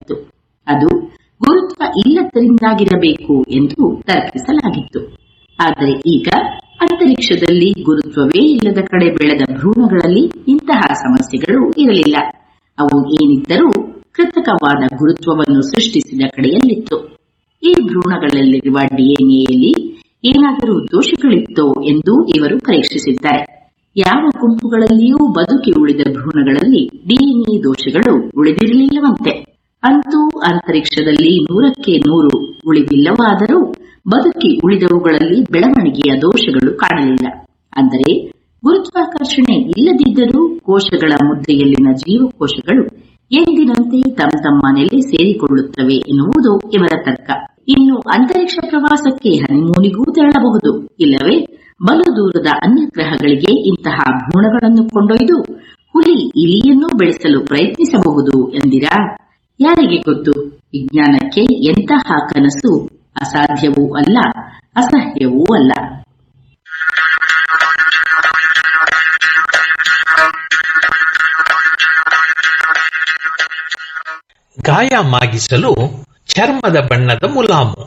ಮಾಡಲಾಗಿತ್ತು. ಅದು ಗುರುತ್ವ ಇಲ್ಲದರಿಂದಾಗಿರಬೇಕು ಎಂದು ತರ್ಕಿಸಲಾಗಿತ್ತು. ಆದರೆ ಈಗ ಅಂತರಿಕ್ಷದಲ್ಲಿ ಗುರುತ್ವವೇ ಇಲ್ಲದ ಕಡೆ ಬೆಳೆದ ಭ್ರೂಣಗಳಲ್ಲಿ ಇಂತಹ ಸಮಸ್ಯೆಗಳು ಇರಲಿಲ್ಲ. ಅವು ಏನಿದ್ದರೂ ಕೃತಕವಾದ ಗುರುತ್ವವನ್ನು ಸೃಷ್ಟಿಸಿದ ಕಡೆಯಲ್ಲಿತ್ತು. ಈ ಭ್ರೂಣಗಳಲ್ಲಿರುವ ಡಿಎನ್ಎಯಲ್ಲಿ ಏನಾದರೂ ದೋಷಗಳಿತ್ತೋ ಎಂದು ಇವರು ಪರೀಕ್ಷಿಸಿದ್ದಾರೆ. ಯಾವ ಗುಂಪುಗಳಲ್ಲಿಯೂ ಬದುಕಿ ಉಳಿದ ಭ್ರೂಣಗಳಲ್ಲಿ ಡಿಎನ್ಎ ದೋಷಗಳು ಉಳಿದಿರಲಿಲ್ಲವಂತೆ. ಅಂತೂ ಅಂತರಿಕ್ಷದಲ್ಲಿ 100ಕ್ಕೆ 100 ಉಳಿದಿಲ್ಲವಾದರೂ ಬದುಕಿ ಉಳಿದವುಗಳಲ್ಲಿ ಬೆಳವಣಿಗೆಯ ದೋಷಗಳು ಕಾಣಲಿಲ್ಲ. ಅಂದರೆ ಗುರುತ್ವಾಕರ್ಷಣೆ ಇಲ್ಲದಿದ್ದರೂ ಕೋಶಗಳ ಮುದ್ದೆಯಲ್ಲಿನ ಜೀವಕೋಶಗಳು ಎಂದಿನಂತೆ ತಮ್ಮ ನೆಲೆ ಸೇರಿಕೊಳ್ಳುತ್ತವೆ ಎನ್ನುವುದು ಇವರ ತರ್ಕ. ಇನ್ನು ಅಂತರಿಕ್ಷ ಪ್ರವಾಸಕ್ಕೆ ಹನಿಮೂನಿಗೂ ತೆರಳಬಹುದು, ಇಲ್ಲವೇ ಬಲು ದೂರದ ಅನ್ಯ ಗ್ರಹಗಳಿಗೆ ಇಂತಹ ಭ್ರೂಣಗಳನ್ನು ಕೊಂಡೊಯ್ದು ಹುಲಿ ಇಲಿಯನ್ನೂ ಬೆಳೆಸಲು ಪ್ರಯತ್ನಿಸಬಹುದು ಎಂದಿರಾ? ಯಾರಿಗೆ ಗೊತ್ತು? ವಿಜ್ಞಾನಕ್ಕೆ ಎಂತಹ ಕನಸು ಅಸಾಧ್ಯವೂ ಅಲ್ಲ, ಅಸಹ್ಯವೂ ಅಲ್ಲ. ಗಾಯ ಮಾಗಿಸಲು ಚರ್ಮದ ಬಣ್ಣದ ಮುಲಾಮು.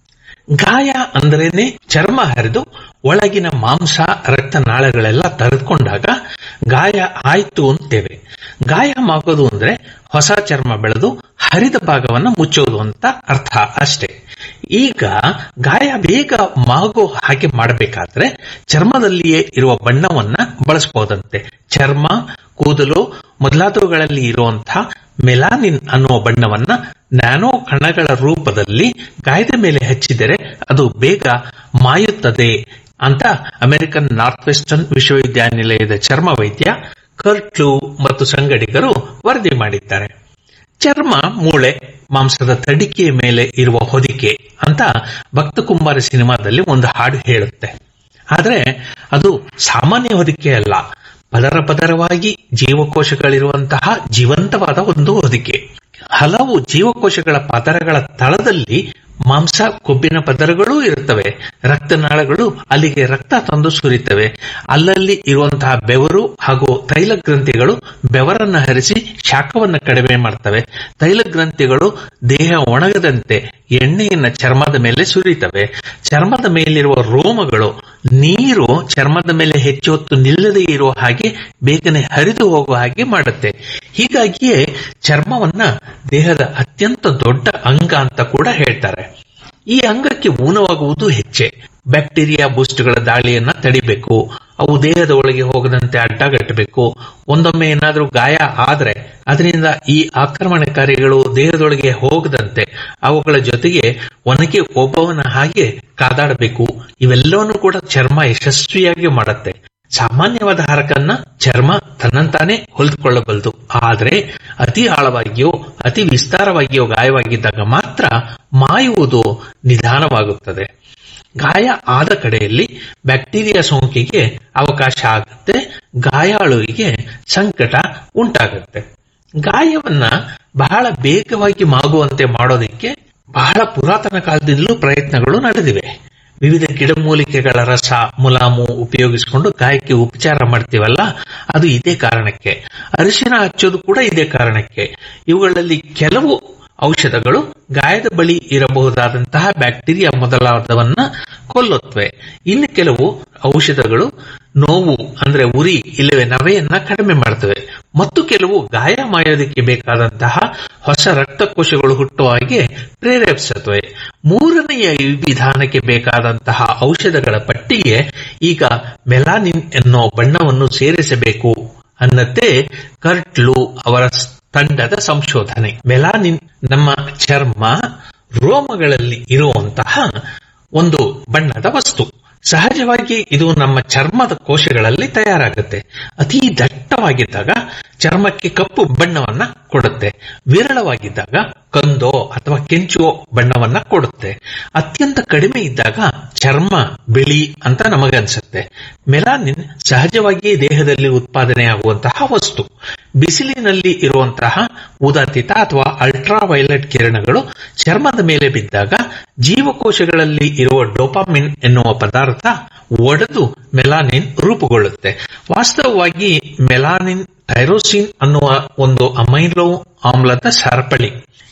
ಗಾಯ ಅಂದ್ರೇನೆ ಚರ್ಮ ಹರಿದು ಒಳಗಿನ ಮಾಂಸ ರಕ್ತನಾಳಗಳೆಲ್ಲ ತರೆದುಕೊಂಡಾಗ ಗಾಯ ಆಯ್ತು ಅಂತೇವೆ. ಗಾಯ ಮಾಗೋದು ಅಂದ್ರೆ ಹೊಸ ಚರ್ಮ ಬೆಳೆದು ಹರಿದ ಭಾಗವನ್ನು ಮುಚ್ಚೋದು ಅಂತ ಅರ್ಥ ಅಷ್ಟೇ. ಈಗ ಗಾಯ ಬೇಗ ಮಾಗೋ ಹಾಗೆ ಮಾಡಬೇಕಾದ್ರೆ ಚರ್ಮದಲ್ಲಿಯೇ ಇರುವ ಬಣ್ಣವನ್ನ ಬಳಸಬಹುದಂತೆ. ಚರ್ಮ, ಕೂದಲು ಮೊದಲಾದವುಗಳಲ್ಲಿ ಇರುವಂತಹ ಮೆಲಾನಿನ್ ಅನ್ನುವ ಬಣ್ಣವನ್ನ ನ್ಯಾನೋ ಕಣಗಳ ರೂಪದಲ್ಲಿ ಗಾಯದ ಮೇಲೆ ಹಚ್ಚಿದರೆ ಅದು ಬೇಗ ಮಾಯುತ್ತದೆ ಅಂತ ಅಮೆರಿಕನ್ ನಾರ್ತ್ ವೆಸ್ಟರ್ನ್ ವಿಶ್ವವಿದ್ಯಾನಿಲಯದ ಚರ್ಮ ವೈದ್ಯ ಕರ್ಟ್ ಲೂ ಮತ್ತು ಸಂಗಡಿಗರು ವರದಿ ಮಾಡಿದ್ದಾರೆ. ಚರ್ಮ, ಮೂಳೆ, ಮಾಂಸದ ತಡಿಕೆಯ ಮೇಲೆ ಇರುವ ಹೊದಿಕೆ ಅಂತ ಭಕ್ತ ಕುಂಬಾರ ಸಿನಿಮಾದಲ್ಲಿ ಒಂದು ಹಾಡು ಹೇಳುತ್ತೆ. ಆದರೆ ಅದು ಸಾಮಾನ್ಯ ಹೊದಿಕೆ ಅಲ್ಲ, ಪದರ ಪದರವಾಗಿ ಜೀವಕೋಶಗಳಿರುವಂತಹ ಜೀವಂತವಾದ ಒಂದು ಹೊದಿಕೆ. ಹಲವು ಜೀವಕೋಶಗಳ ಪದರಗಳ ತಳದಲ್ಲಿ ಮಾಂಸ, ಕೊಬ್ಬಿನ ಪದರಗಳೂ ಇರುತ್ತವೆ. ರಕ್ತನಾಳಗಳು ಅಲ್ಲಿಗೆ ರಕ್ತ ತಂದು ಸುರಿತವೆ. ಅಲ್ಲಲ್ಲಿ ಇರುವಂತಹ ಬೆವರು ಹಾಗೂ ತೈಲ ಗ್ರಂಥಿಗಳು ಬೆವರನ್ನು ಹರಿಸಿ ಶಾಖವನ್ನು ಕಡಿಮೆ ಮಾಡ್ತವೆ. ತೈಲ ಗ್ರಂಥಿಗಳು ದೇಹ ಒಣಗದಂತೆ ಎಣ್ಣೆಯನ್ನು ಚರ್ಮದ ಮೇಲೆ ಸುರಿತವೆ. ಚರ್ಮದ ಮೇಲಿರುವ ರೋಮಗಳು ನೀರು ಚರ್ಮದ ಮೇಲೆ ಹೆಚ್ಚು ಹೊತ್ತು ನಿಲ್ಲದೇ ಇರುವ ಹಾಗೆ ಬೇಗನೆ ಹರಿದು ಹೋಗುವ ಹಾಗೆ ಮಾಡುತ್ತೆ. ಹೀಗಾಗಿಯೇ ಚರ್ಮವನ್ನ ದೇಹದ ಅತ್ಯಂತ ದೊಡ್ಡ ಅಂಗ ಅಂತ ಕೂಡ ಹೇಳ್ತಾರೆ. ಈ ಅಂಗಕ್ಕೆ ಊನವಾಗುವುದು ಹೆಚ್ಚೆ. ಬ್ಯಾಕ್ಟೀರಿಯಾ ಬೂಸ್ಟ್ಗಳ ದಾಳಿಯನ್ನ ತಡಿಬೇಕು, ಅವು ದೇಹದ ಒಳಗೆ ಹೋಗದಂತೆ ಅಡ್ಡಗಟ್ಟಬೇಕು. ಒಂದೊಮ್ಮೆ ಏನಾದರೂ ಗಾಯ ಆದ್ರೆ ಅದರಿಂದ ಈ ಆಕ್ರಮಣಕಾರಿಗಳು ದೇಹದೊಳಗೆ ಹೋಗದಂತೆ ಅವುಗಳ ಜೊತೆಗೆ ಒನಕೆ ಒಬ್ಬವನ ಹಾಗೆ ಕಾದಾಡಬೇಕು. ಇವೆಲ್ಲವನ್ನೂ ಕೂಡ ಚರ್ಮ ಯಶಸ್ವಿಯಾಗಿ ಮಾಡುತ್ತೆ. ಸಾಮಾನ್ಯವಾದ ಹರಕನ್ನ ಚರ್ಮ ತನ್ನಂತಾನೆ ಹೊಲಿದುಕೊಳ್ಳಬಲ್ಲದು. ಆದರೆ ಅತಿ ಆಳವಾಗಿಯೋ ಅತಿ ವಿಸ್ತಾರವಾಗಿಯೋ ಗಾಯವಾಗಿದ್ದಾಗ ಮಾತ್ರ ಮಾಯುವುದು ನಿಧಾನವಾಗುತ್ತದೆ. ಗಾಯ ಆದ ಕಡೆಯಲ್ಲಿ ಬ್ಯಾಕ್ಟೀರಿಯಾ ಸೋಂಕಿಗೆ ಅವಕಾಶ ಆಗುತ್ತೆ, ಗಾಯಾಳುವಿಗೆ ಸಂಕಟ ಉಂಟಾಗುತ್ತೆ. ಗಾಯವನ್ನ ಬಹಳ ಬೇಗವಾಗಿ ಮಾಗುವಂತೆ ಮಾಡೋದಕ್ಕೆ ಬಹಳ ಪುರಾತನ ಕಾಲದಿಂದಲೂ ಪ್ರಯತ್ನಗಳು ನಡೆದಿವೆ. ವಿವಿಧ ಗಿಡಮೂಲಿಕೆಗಳ ರಸ, ಮುಲಾಮು ಉಪಯೋಗಿಸಿಕೊಂಡು ಗಾಯಕ್ಕೆ ಉಪಚಾರ ಮಾಡ್ತೀವಲ್ಲ, ಅದು ಇದೇ ಕಾರಣಕ್ಕೆ. ಅರಿಶಿನ ಹಚ್ಚೋದು ಕೂಡ ಇದೇ ಕಾರಣಕ್ಕೆ. ಇವುಗಳಲ್ಲಿ ಕೆಲವು ಔಷಧಗಳು ಗಾಯದ ಬಳಿ ಇರಬಹುದಾದಂತಹ ಬ್ಯಾಕ್ಟೀರಿಯಾ ಮೊದಲಾದವನ್ನ ಕೊಲ್ಲುತ್ತವೆ. ಇನ್ನು ಕೆಲವು ಔಷಧಗಳು ನೋವು ಅಂದ್ರೆ ಉರಿ ಇಲ್ಲವೇ ನವೆಯನ್ನ ಕಡಿಮೆ ಮಾಡ್ತವೆ. ಮತ್ತು ಕೆಲವು ಗಾಯ ಮಾಯೋದಕ್ಕೆ ಬೇಕಾದಂತಹ ಹೊಸ ರಕ್ತಕೋಶಗಳು ಹುಟ್ಟುವ ಹಾಗೆ ಪ್ರೇರೇಪಿಸುತ್ತವೆ. ಮೂರನೆಯ ಈ ವಿಧಾನಕ್ಕೆ ಬೇಕಾದಂತಹ ಔಷಧಗಳ ಪಟ್ಟಿಗೆ ಈಗ ಮೆಲಾನಿನ್ ಎನ್ನೋ ಬಣ್ಣವನ್ನು ಸೇರಿಸಬೇಕು ಅನ್ನತ್ತೆ ಕರ್ಟ್ ಲೂ ಅವರ ತಂಡದ ಸಂಶೋಧನೆ. ಮೆಲಾನಿನ್ ನಮ್ಮ ಚರ್ಮ, ರೋಮಗಳಲ್ಲಿ ಇರುವಂತಹ ಒಂದು ಬಣ್ಣದ ವಸ್ತು. ಸಹಜವಾಗಿ ಇದು ನಮ್ಮ ಚರ್ಮದ ಕೋಶಗಳಲ್ಲಿ ತಯಾರಾಗುತ್ತೆ. ಅತಿ ದಟ್ಟವಾಗಿದ್ದಾಗ ಚರ್ಮಕ್ಕೆ ಕಪ್ಪು ಬಣ್ಣವನ್ನ ಕೊಡುತ್ತೆ. ವಿರಳವಾಗಿದ್ದಾಗ ಕಂದೋ ಅಥವಾ ಕೆಂಚುವ ಬಣ್ಣವನ್ನ ಕೊಡುತ್ತೆ. ಅತ್ಯಂತ ಕಡಿಮೆ ಇದ್ದಾಗ ಚರ್ಮ ಬಿಳಿ ಅಂತ ನಮಗನ್ಸುತ್ತೆ. ಮೆಲಾನಿನ್ ಸಹಜವಾಗಿ ದೇಹದಲ್ಲಿ ಉತ್ಪಾದನೆಯಾಗುವಂತಹ ವಸ್ತು. ಬಿಸಿಲಿನಲ್ಲಿ ಇರುವಂತಹ ಉದಾತೀತ ಅಥವಾ ಅಲ್ಟ್ರಾ ವೈಲೆಟ್ ಕಿರಣಗಳು ಚರ್ಮದ ಮೇಲೆ ಬಿದ್ದಾಗ ಜೀವಕೋಶಗಳಲ್ಲಿ ಇರುವ ಡೋಪಾಮಿನ್ ಎನ್ನುವ ಪದಾರ್ಥ ಒಡೆದು ಮೆಲಾನಿನ್ ರೂಪುಗೊಳ್ಳುತ್ತೆ. ವಾಸ್ತವವಾಗಿ ಮೆಲಾನಿನ್ ಟೈರೋಸಿನ್ ಅನ್ನುವ ಒಂದು ಅಮೈನೋ ಆಮ್ಲದ ಸರಪಳಿ.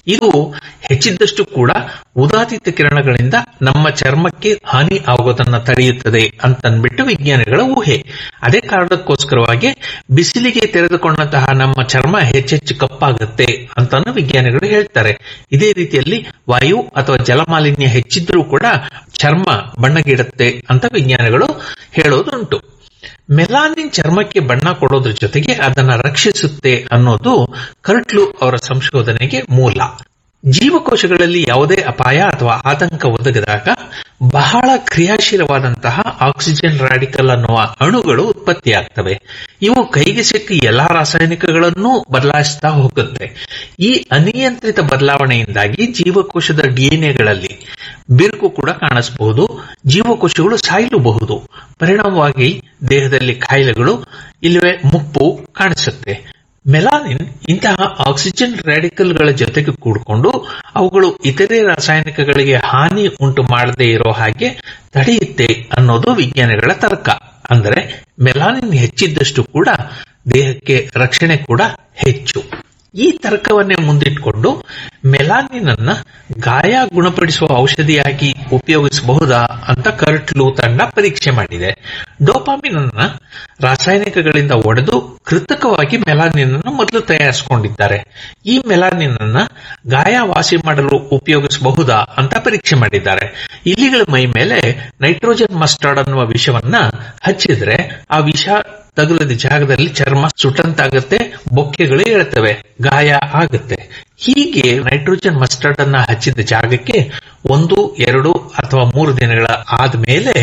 ಇದು ಹೆಚ್ಚಿದ್ದಷ್ಟು ಕೂಡ ಉದಾದಿತ ಕಿರಣಗಳಿಂದ ನಮ್ಮ ಚರ್ಮಕ್ಕೆ ಹಾನಿ ಆಗೋದನ್ನ ತಡೆಯುತ್ತದೆ ಅಂತನ್ಬಿಟ್ಟು ವಿಜ್ಞಾನಿಗಳ ಊಹೆ. ಅದೇ ಕಾರಣಕ್ಕೋಸ್ಕರವಾಗಿ ಬಿಸಿಲಿಗೆ ತೆರೆದುಕೊಂಡಂತಹ ನಮ್ಮ ಚರ್ಮ ಹೆಚ್ಚೆಚ್ಚು ಕಪ್ಪಾಗುತ್ತೆ ಅಂತಾನು ವಿಜ್ಞಾನಿಗಳು ಹೇಳ್ತಾರೆ. ಇದೇ ರೀತಿಯಲ್ಲಿ ವಾಯು ಅಥವಾ ಜಲಮಾಲಿನ್ಯ ಹೆಚ್ಚಿದ್ರೂ ಕೂಡ ಚರ್ಮ ಬಣ್ಣಗಿಡುತ್ತೆ ಅಂತ ವಿಜ್ಞಾನಿಗಳು ಹೇಳೋದುಂಟು. ಮೆಲಾನಿನ್ ಚರ್ಮಕ್ಕೆ ಬಣ್ಣ ಕೊಡೋದ್ರ ಜೊತೆಗೆ ಅದನ್ನು ರಕ್ಷಿಸುತ್ತೆ ಅನ್ನೋದು ಕರ್ಟ್ಲು ಅವರ ಸಂಶೋಧನೆಗೆ ಮೂಲ. ಜೀವಕೋಶಗಳಲ್ಲಿ ಯಾವುದೇ ಅಪಾಯ ಅಥವಾ ಆತಂಕ ಒದಗಿದಾಗ ಬಹಳ ಕ್ರಿಯಾಶೀಲವಾದಂತಹ ಆಕ್ಸಿಜನ್ ರಾಡಿಕಲ್ ಅನ್ನುವ ಅಣುಗಳು ಉತ್ಪತ್ತಿಯಾಗ್ತವೆ. ಇವು ಕೈಗೆ ಸಿಕ್ಕ ಎಲ್ಲಾ ರಾಸಾಯನಿಕಗಳನ್ನೂ ಬದಲಾಯಿಸ್ತಾ ಹೋಗುತ್ತೆ. ಈ ಅನಿಯಂತ್ರಿತ ಬದಲಾವಣೆಯಿಂದಾಗಿ ಜೀವಕೋಶದ ಡಿಎನ್ಎಗಳಲ್ಲಿ ಬಿರುಕು ಕೂಡ ಕಾಣಿಸಬಹುದು, ಜೀವಕೋಶಗಳು ಸಾಯಲೂಬಹುದು. ಪರಿಣಾಮವಾಗಿ ದೇಹದಲ್ಲಿ ಕಾಯಿಲೆಗಳು ಇಲ್ಲವೇ ಮುಪ್ಪು ಕಾಣಿಸುತ್ತೆ. ಮೆಲಾನಿನ್ ಇಂತಹ ಆಕ್ಸಿಜನ್ ರಾಡಿಕಲ್ಗಳ ಜೊತೆಗೆ ಕೂಡಿಕೊಂಡು ಅವುಗಳು ಇತರೆ ರಾಸಾಯನಿಕಗಳಿಗೆ ಹಾನಿ ಉಂಟು ಮಾಡದೇ ಇರೋ ಹಾಗೆ ತಡೆಯುತ್ತೆ ಅನ್ನೋದು ವಿಜ್ಞಾನಿಗಳ ತರ್ಕ. ಅಂದರೆ ಮೆಲಾನಿನ್ ಹೆಚ್ಚಿದ್ದಷ್ಟು ಕೂಡ ದೇಹಕ್ಕೆ ರಕ್ಷಣೆ ಕೂಡ ಹೆಚ್ಚು. ಈ ತರ್ಕವನ್ನೇ ಮುಂದಿಟ್ಟುಕೊಂಡು ಮೆಲಾನಿನ್ ಅನ್ನ ಗಾಯ ಗುಣಪಡಿಸುವ ಔಷಧಿಯಾಗಿ ಉಪಯೋಗಿಸಬಹುದಾ ಅಂತ ಕರ್ಟ್ಲು ತಂಡ ಪರೀಕ್ಷೆ ಮಾಡಿದೆ. ಡೋಪಾಮಿನ್ ಅನ್ನ ರಾಸಾಯನಿಕಗಳಿಂದ ಒಡೆದು ಕೃತಕವಾಗಿ ಮೆಲಾನಿನ್ ಅನ್ನು ಮೊದಲು ತಯಾರಿಸಿಕೊಂಡಿದ್ದಾರೆ. ಈ ಮೆಲಾನಿನ್ ಅನ್ನ ಗಾಯ ವಾಸಿ ಮಾಡಲು ಉಪಯೋಗಿಸಬಹುದಾ ಅಂತ ಪರೀಕ್ಷೆ ಮಾಡಿದ್ದಾರೆ. ಇಲಿಗಳ ಮೈ ಮೇಲೆ ನೈಟ್ರೋಜನ್ ಮಸ್ಟರ್ಡ್ ಅನ್ನುವ ವಿಷವನ್ನ ಹಚ್ಚಿದ್ರೆ ಆ ವಿಷ ತಗುಲದ ಜಾಗದಲ್ಲಿ ಚರ್ಮ ಸುಟ್ಟಂತಾಗುತ್ತೆ, ಬೊಕ್ಕೆಗಳು ಏಳುತ್ತವೆ, ಗಾಯ ಆಗುತ್ತೆ. ಹೀಗೆ ನೈಟ್ರೋಜನ್ ಮಸ್ಟರ್ಡ್ ಅನ್ನ ಹಚ್ಚಿದ ಜಾಗಕ್ಕೆ 1, 2 ಅಥವಾ 3 ದಿನಗಳ ಆದ್ಮೇಲೆ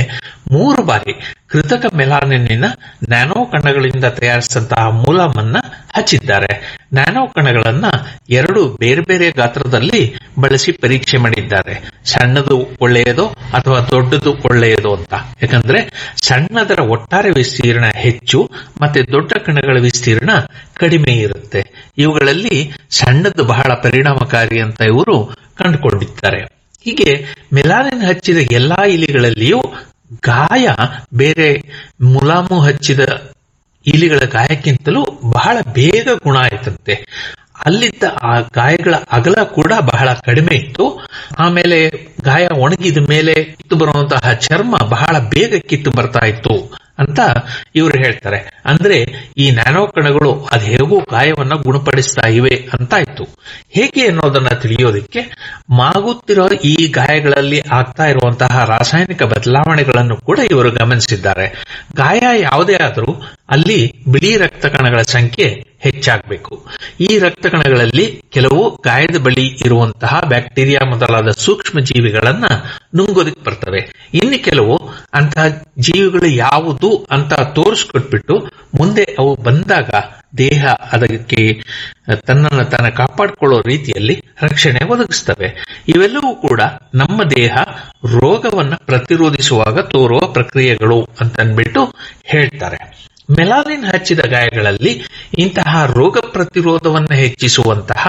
3 ಬಾರಿ ಕೃತಕ ಮೆಲಾನಿನ್ನ ನ್ಯಾನೋ ಕಣಗಳಿಂದ ತಯಾರಿಸಿದಂತಹ ಮೂಲಮನ್ನ ಹಚ್ಚಿದ್ದಾರೆ. ನ್ಯಾನೋ ಕಣಗಳನ್ನ 2 ಬೇರೆ ಬೇರೆ ಗಾತ್ರದಲ್ಲಿ ಬಳಸಿ ಪರೀಕ್ಷೆ ಮಾಡಿದ್ದಾರೆ. ಸಣ್ಣದು ಒಳ್ಳೆಯದೋ ಅಥವಾ ದೊಡ್ಡದು ಒಳ್ಳೆಯದೋ ಅಂತ. ಯಾಕಂದ್ರೆ ಸಣ್ಣದರ ಒಟ್ಟಾರೆ ವಿಸ್ತೀರ್ಣ ಹೆಚ್ಚು ಮತ್ತೆ ದೊಡ್ಡ ಕಣಗಳ ವಿಸ್ತೀರ್ಣ ಕಡಿಮೆ ಇರುತ್ತೆ. ಇವುಗಳಲ್ಲಿ ಸಣ್ಣದು ಬಹಳ ಪರಿಣಾಮಕಾರಿ ಅಂತ ಇವರು ಕಂಡುಕೊಂಡಿದ್ದಾರೆ. ಹೀಗೆ ಮೆಲಾನಿನ್ ಹಚ್ಚಿದ ಎಲ್ಲಾ ಇಲಿಗಳಲ್ಲಿಯೂ ಗಾಯ ಬೇರೆ ಮುಲಾಮು ಹಚ್ಚಿದ ಇಲಿಗಳ ಗಾಯಕ್ಕಿಂತಲೂ ಬಹಳ ಬೇಗ ಗುಣ ಆಯ್ತಂತೆ. ಅಲ್ಲಿದ್ದ ಆ ಗಾಯಗಳ ಅಗಲ ಕೂಡ ಬಹಳ ಕಡಿಮೆ ಇತ್ತು. ಆಮೇಲೆ ಗಾಯ ಒಣಗಿದ ಮೇಲೆ ಕಿತ್ತು ಬರುವಂತಹ ಚರ್ಮ ಬಹಳ ಬೇಗ ಕಿತ್ತು ಬರ್ತಾ ಇತ್ತು ಅಂತ ಇವರು ಹೇಳ್ತಾರೆ. ಅಂದ್ರೆ ಈ ನ್ಯಾನೋ ಕಣಗಳು ಅದು ಹೇಗೂ ಗಾಯವನ್ನ ಗುಣಪಡಿಸ್ತಾ ಇವೆ ಅಂತಾಯ್ತು. ಹೇಗೆ ಅನ್ನೋದನ್ನ ತಿಳಿಯೋದಕ್ಕೆ ಮಾಗುತ್ತಿರೋ ಈ ಗಾಯಗಳಲ್ಲಿ ಆಗ್ತಾ ಇರುವಂತಹ ರಾಸಾಯನಿಕ ಬದಲಾವಣೆಗಳನ್ನು ಕೂಡ ಇವರು ಗಮನಿಸಿದ್ದಾರೆ. ಗಾಯ ಯಾವುದೇ ಆದರೂ ಅಲ್ಲಿ ಬಿಳಿ ರಕ್ತ ಕಣಗಳ ಸಂಖ್ಯೆ ಹೆಚ್ಚಾಗಬೇಕು. ಈ ರಕ್ತ ಕಣಗಳಲ್ಲಿ ಕೆಲವು ಗಾಯದ ಬಳಿ ಇರುವಂತಹ ಬ್ಯಾಕ್ಟೀರಿಯಾ ಮೊದಲಾದ ಸೂಕ್ಷ್ಮ ಜೀವಿಗಳನ್ನ ನುಂಗೋದಕ್ಕೆ ಬರ್ತವೆ. ಇನ್ನು ಕೆಲವು ಅಂತಹ ಜೀವಿಗಳು ಯಾವುದು ಅಂತ ತೋರಿಸ್ಕೊಟ್ಬಿಟ್ಟು ಮುಂದೆ ಅವು ಬಂದಾಗ ದೇಹ ಅದಕ್ಕೆ ತನ್ನನ್ನು ತಾನು ಕಾಪಾಡಿಕೊಳ್ಳೋ ರೀತಿಯಲ್ಲಿ ರಕ್ಷಣೆ ಒದಗಿಸ್ತವೆ. ಇವೆಲ್ಲವೂ ಕೂಡ ನಮ್ಮ ದೇಹ ರೋಗವನ್ನ ಪ್ರತಿರೋಧಿಸುವಾಗ ತೋರುವ ಪ್ರಕ್ರಿಯೆಗಳು ಅಂತನ್ಬಿಟ್ಟು ಹೇಳ್ತಾರೆ. ಮೆಲಾನಿನ್ ಹಚ್ಚಿದ ಗಾಯಗಳಲ್ಲಿ ಇಂತಹ ರೋಗ ಪ್ರತಿರೋಧವನ್ನು ಹೆಚ್ಚಿಸುವಂತಹ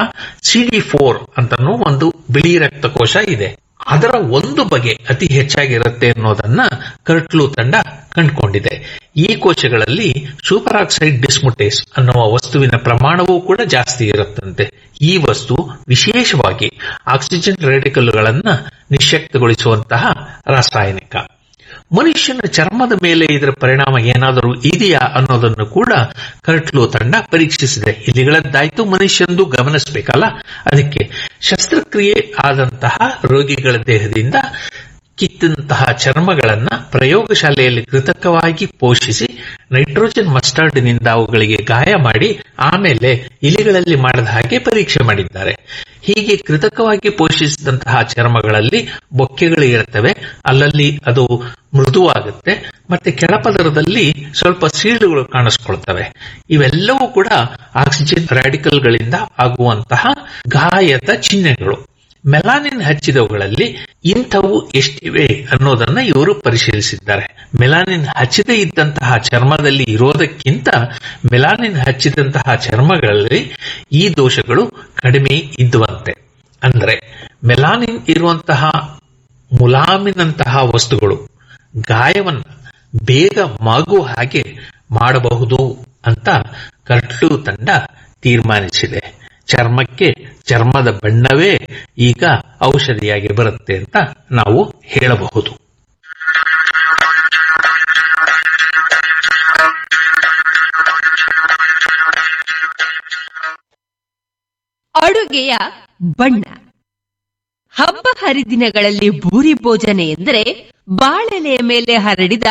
CD4 ಅಂತನೂ ಒಂದು ಬಿಳಿ ರಕ್ತಕೋಶ ಇದೆ. ಅದರ ಒಂದು ಬಗೆ ಅತಿ ಹೆಚ್ಚಾಗಿರುತ್ತೆ ಅನ್ನೋದನ್ನ ಕರ್ಟ್ಲು ತಂಡ ಕಂಡುಕೊಂಡಿದೆ. ಈ ಕೋಶಗಳಲ್ಲಿ ಸೂಪರ್ ಆಕ್ಸೈಡ್ ಡಿಸ್ಮುಟೇಸ್ ಅನ್ನುವ ವಸ್ತುವಿನ ಪ್ರಮಾಣವೂ ಕೂಡ ಜಾಸ್ತಿ ಇರುತ್ತಂತೆ. ಈ ವಸ್ತು ವಿಶೇಷವಾಗಿ ಆಕ್ಸಿಜನ್ ರೇಡಿಕಲ್ಗಳನ್ನ ನಿಶ್ಯಕ್ತಗೊಳಿಸುವಂತಹ ರಾಸಾಯನಿಕ. ಮನುಷ್ಯನ ಚರ್ಮದ ಮೇಲೆ ಇದರ ಪರಿಣಾಮ ಏನಾದರೂ ಇದೆಯಾ ಅನ್ನೋದನ್ನು ಕೂಡ ಕರ್ಟ್ಲು ತಂಡ ಪರೀಕ್ಷಿಸಿದೆ. ಇಲಿಗಳದ್ದಾಯ್ತು, ಮನುಷ್ಯಂದು ಗಮನಿಸಬೇಕಲ್ಲ. ಅದಕ್ಕೆ ಶಸ್ತ್ರಕ್ರಿಯೆ ಆದಂತಹ ರೋಗಿಗಳ ದೇಹದಿಂದ ಕಿತ್ತಂತಹ ಚರ್ಮಗಳನ್ನ ಪ್ರಯೋಗಶಾಲೆಯಲ್ಲಿ ಕೃತಕವಾಗಿ ಪೋಷಿಸಿ ನೈಟ್ರೋಜನ್ ಮಸ್ಟರ್ಡ್ನಿಂದ ಅವುಗಳಿಗೆ ಗಾಯ ಮಾಡಿ ಆಮೇಲೆ ಇಲಿಗಳಲ್ಲಿ ಮಾಡಿದ ಹಾಗೆ ಪರೀಕ್ಷೆ ಮಾಡಿದ್ದಾರೆ. ಹೀಗೆ ಕೃತಕವಾಗಿ ಪೋಷಿಸಿದಂತಹ ಚರ್ಮಗಳಲ್ಲಿ ಬೊಕ್ಕೆಗಳು ಇರುತ್ತವೆ, ಅಲ್ಲಲ್ಲಿ ಅದು ಮೃದುವಾಗುತ್ತೆ, ಮತ್ತೆ ಕೆಳಪದರದಲ್ಲಿ ಸ್ವಲ್ಪ ಸೀಳುಗಳು ಕಾಣಿಸ್ಕೊಳ್ತವೆ. ಇವೆಲ್ಲವೂ ಕೂಡ ಆಕ್ಸಿಜನ್ ರಾಡಿಕಲ್ಗಳಿಂದ ಆಗುವಂತಹ ಗಾಯದ ಚಿಹ್ನೆಗಳು. ಮೆಲಾನಿನ್ ಹಚ್ಚಿದವುಗಳಲ್ಲಿ ಇಂಥವು ಎಷ್ಟಿವೆ ಅನ್ನೋದನ್ನ ಇವರು ಪರಿಶೀಲಿಸಿದ್ದಾರೆ. ಮೆಲಾನಿನ್ ಹಚ್ಚದೇ ಇದ್ದಂತಹ ಚರ್ಮದಲ್ಲಿ ಇರೋದಕ್ಕಿಂತ ಮೆಲಾನಿನ್ ಹಚ್ಚಿದಂತಹ ಚರ್ಮಗಳಲ್ಲಿ ಈ ದೋಷಗಳು ಕಡಿಮೆ ಇದ್ದುವಂತೆ. ಅಂದ್ರೆ ಮೆಲಾನಿನ್ ಇರುವಂತಹ ಮುಲಾಮಿನಂತಹ ವಸ್ತುಗಳು ಗಾಯವನ್ನ ಬೇಗ ಮಾಗುವ ಹಾಗೆ ಮಾಡಬಹುದು ಅಂತ ಕರ್ಟ್ಲು ತಂಡ ತೀರ್ಮಾನಿಸಿದೆ. ಚರ್ಮಕ್ಕೆ ಚರ್ಮದ ಬಣ್ಣವೇ ಈಗ ಔಷಧಿಯಾಗಿ ಬರುತ್ತೆ ಅಂತ ನಾವು ಹೇಳಬಹುದು. ಅಡುಗೆಯ ಬಣ್ಣ. ಹಬ್ಬ ಹರಿದಿನಗಳಲ್ಲಿ ಭೂರಿ ಭೋಜನೆ ಎಂದರೆ ಬಾಳೆಲೆಯ ಮೇಲೆ ಹರಡಿದ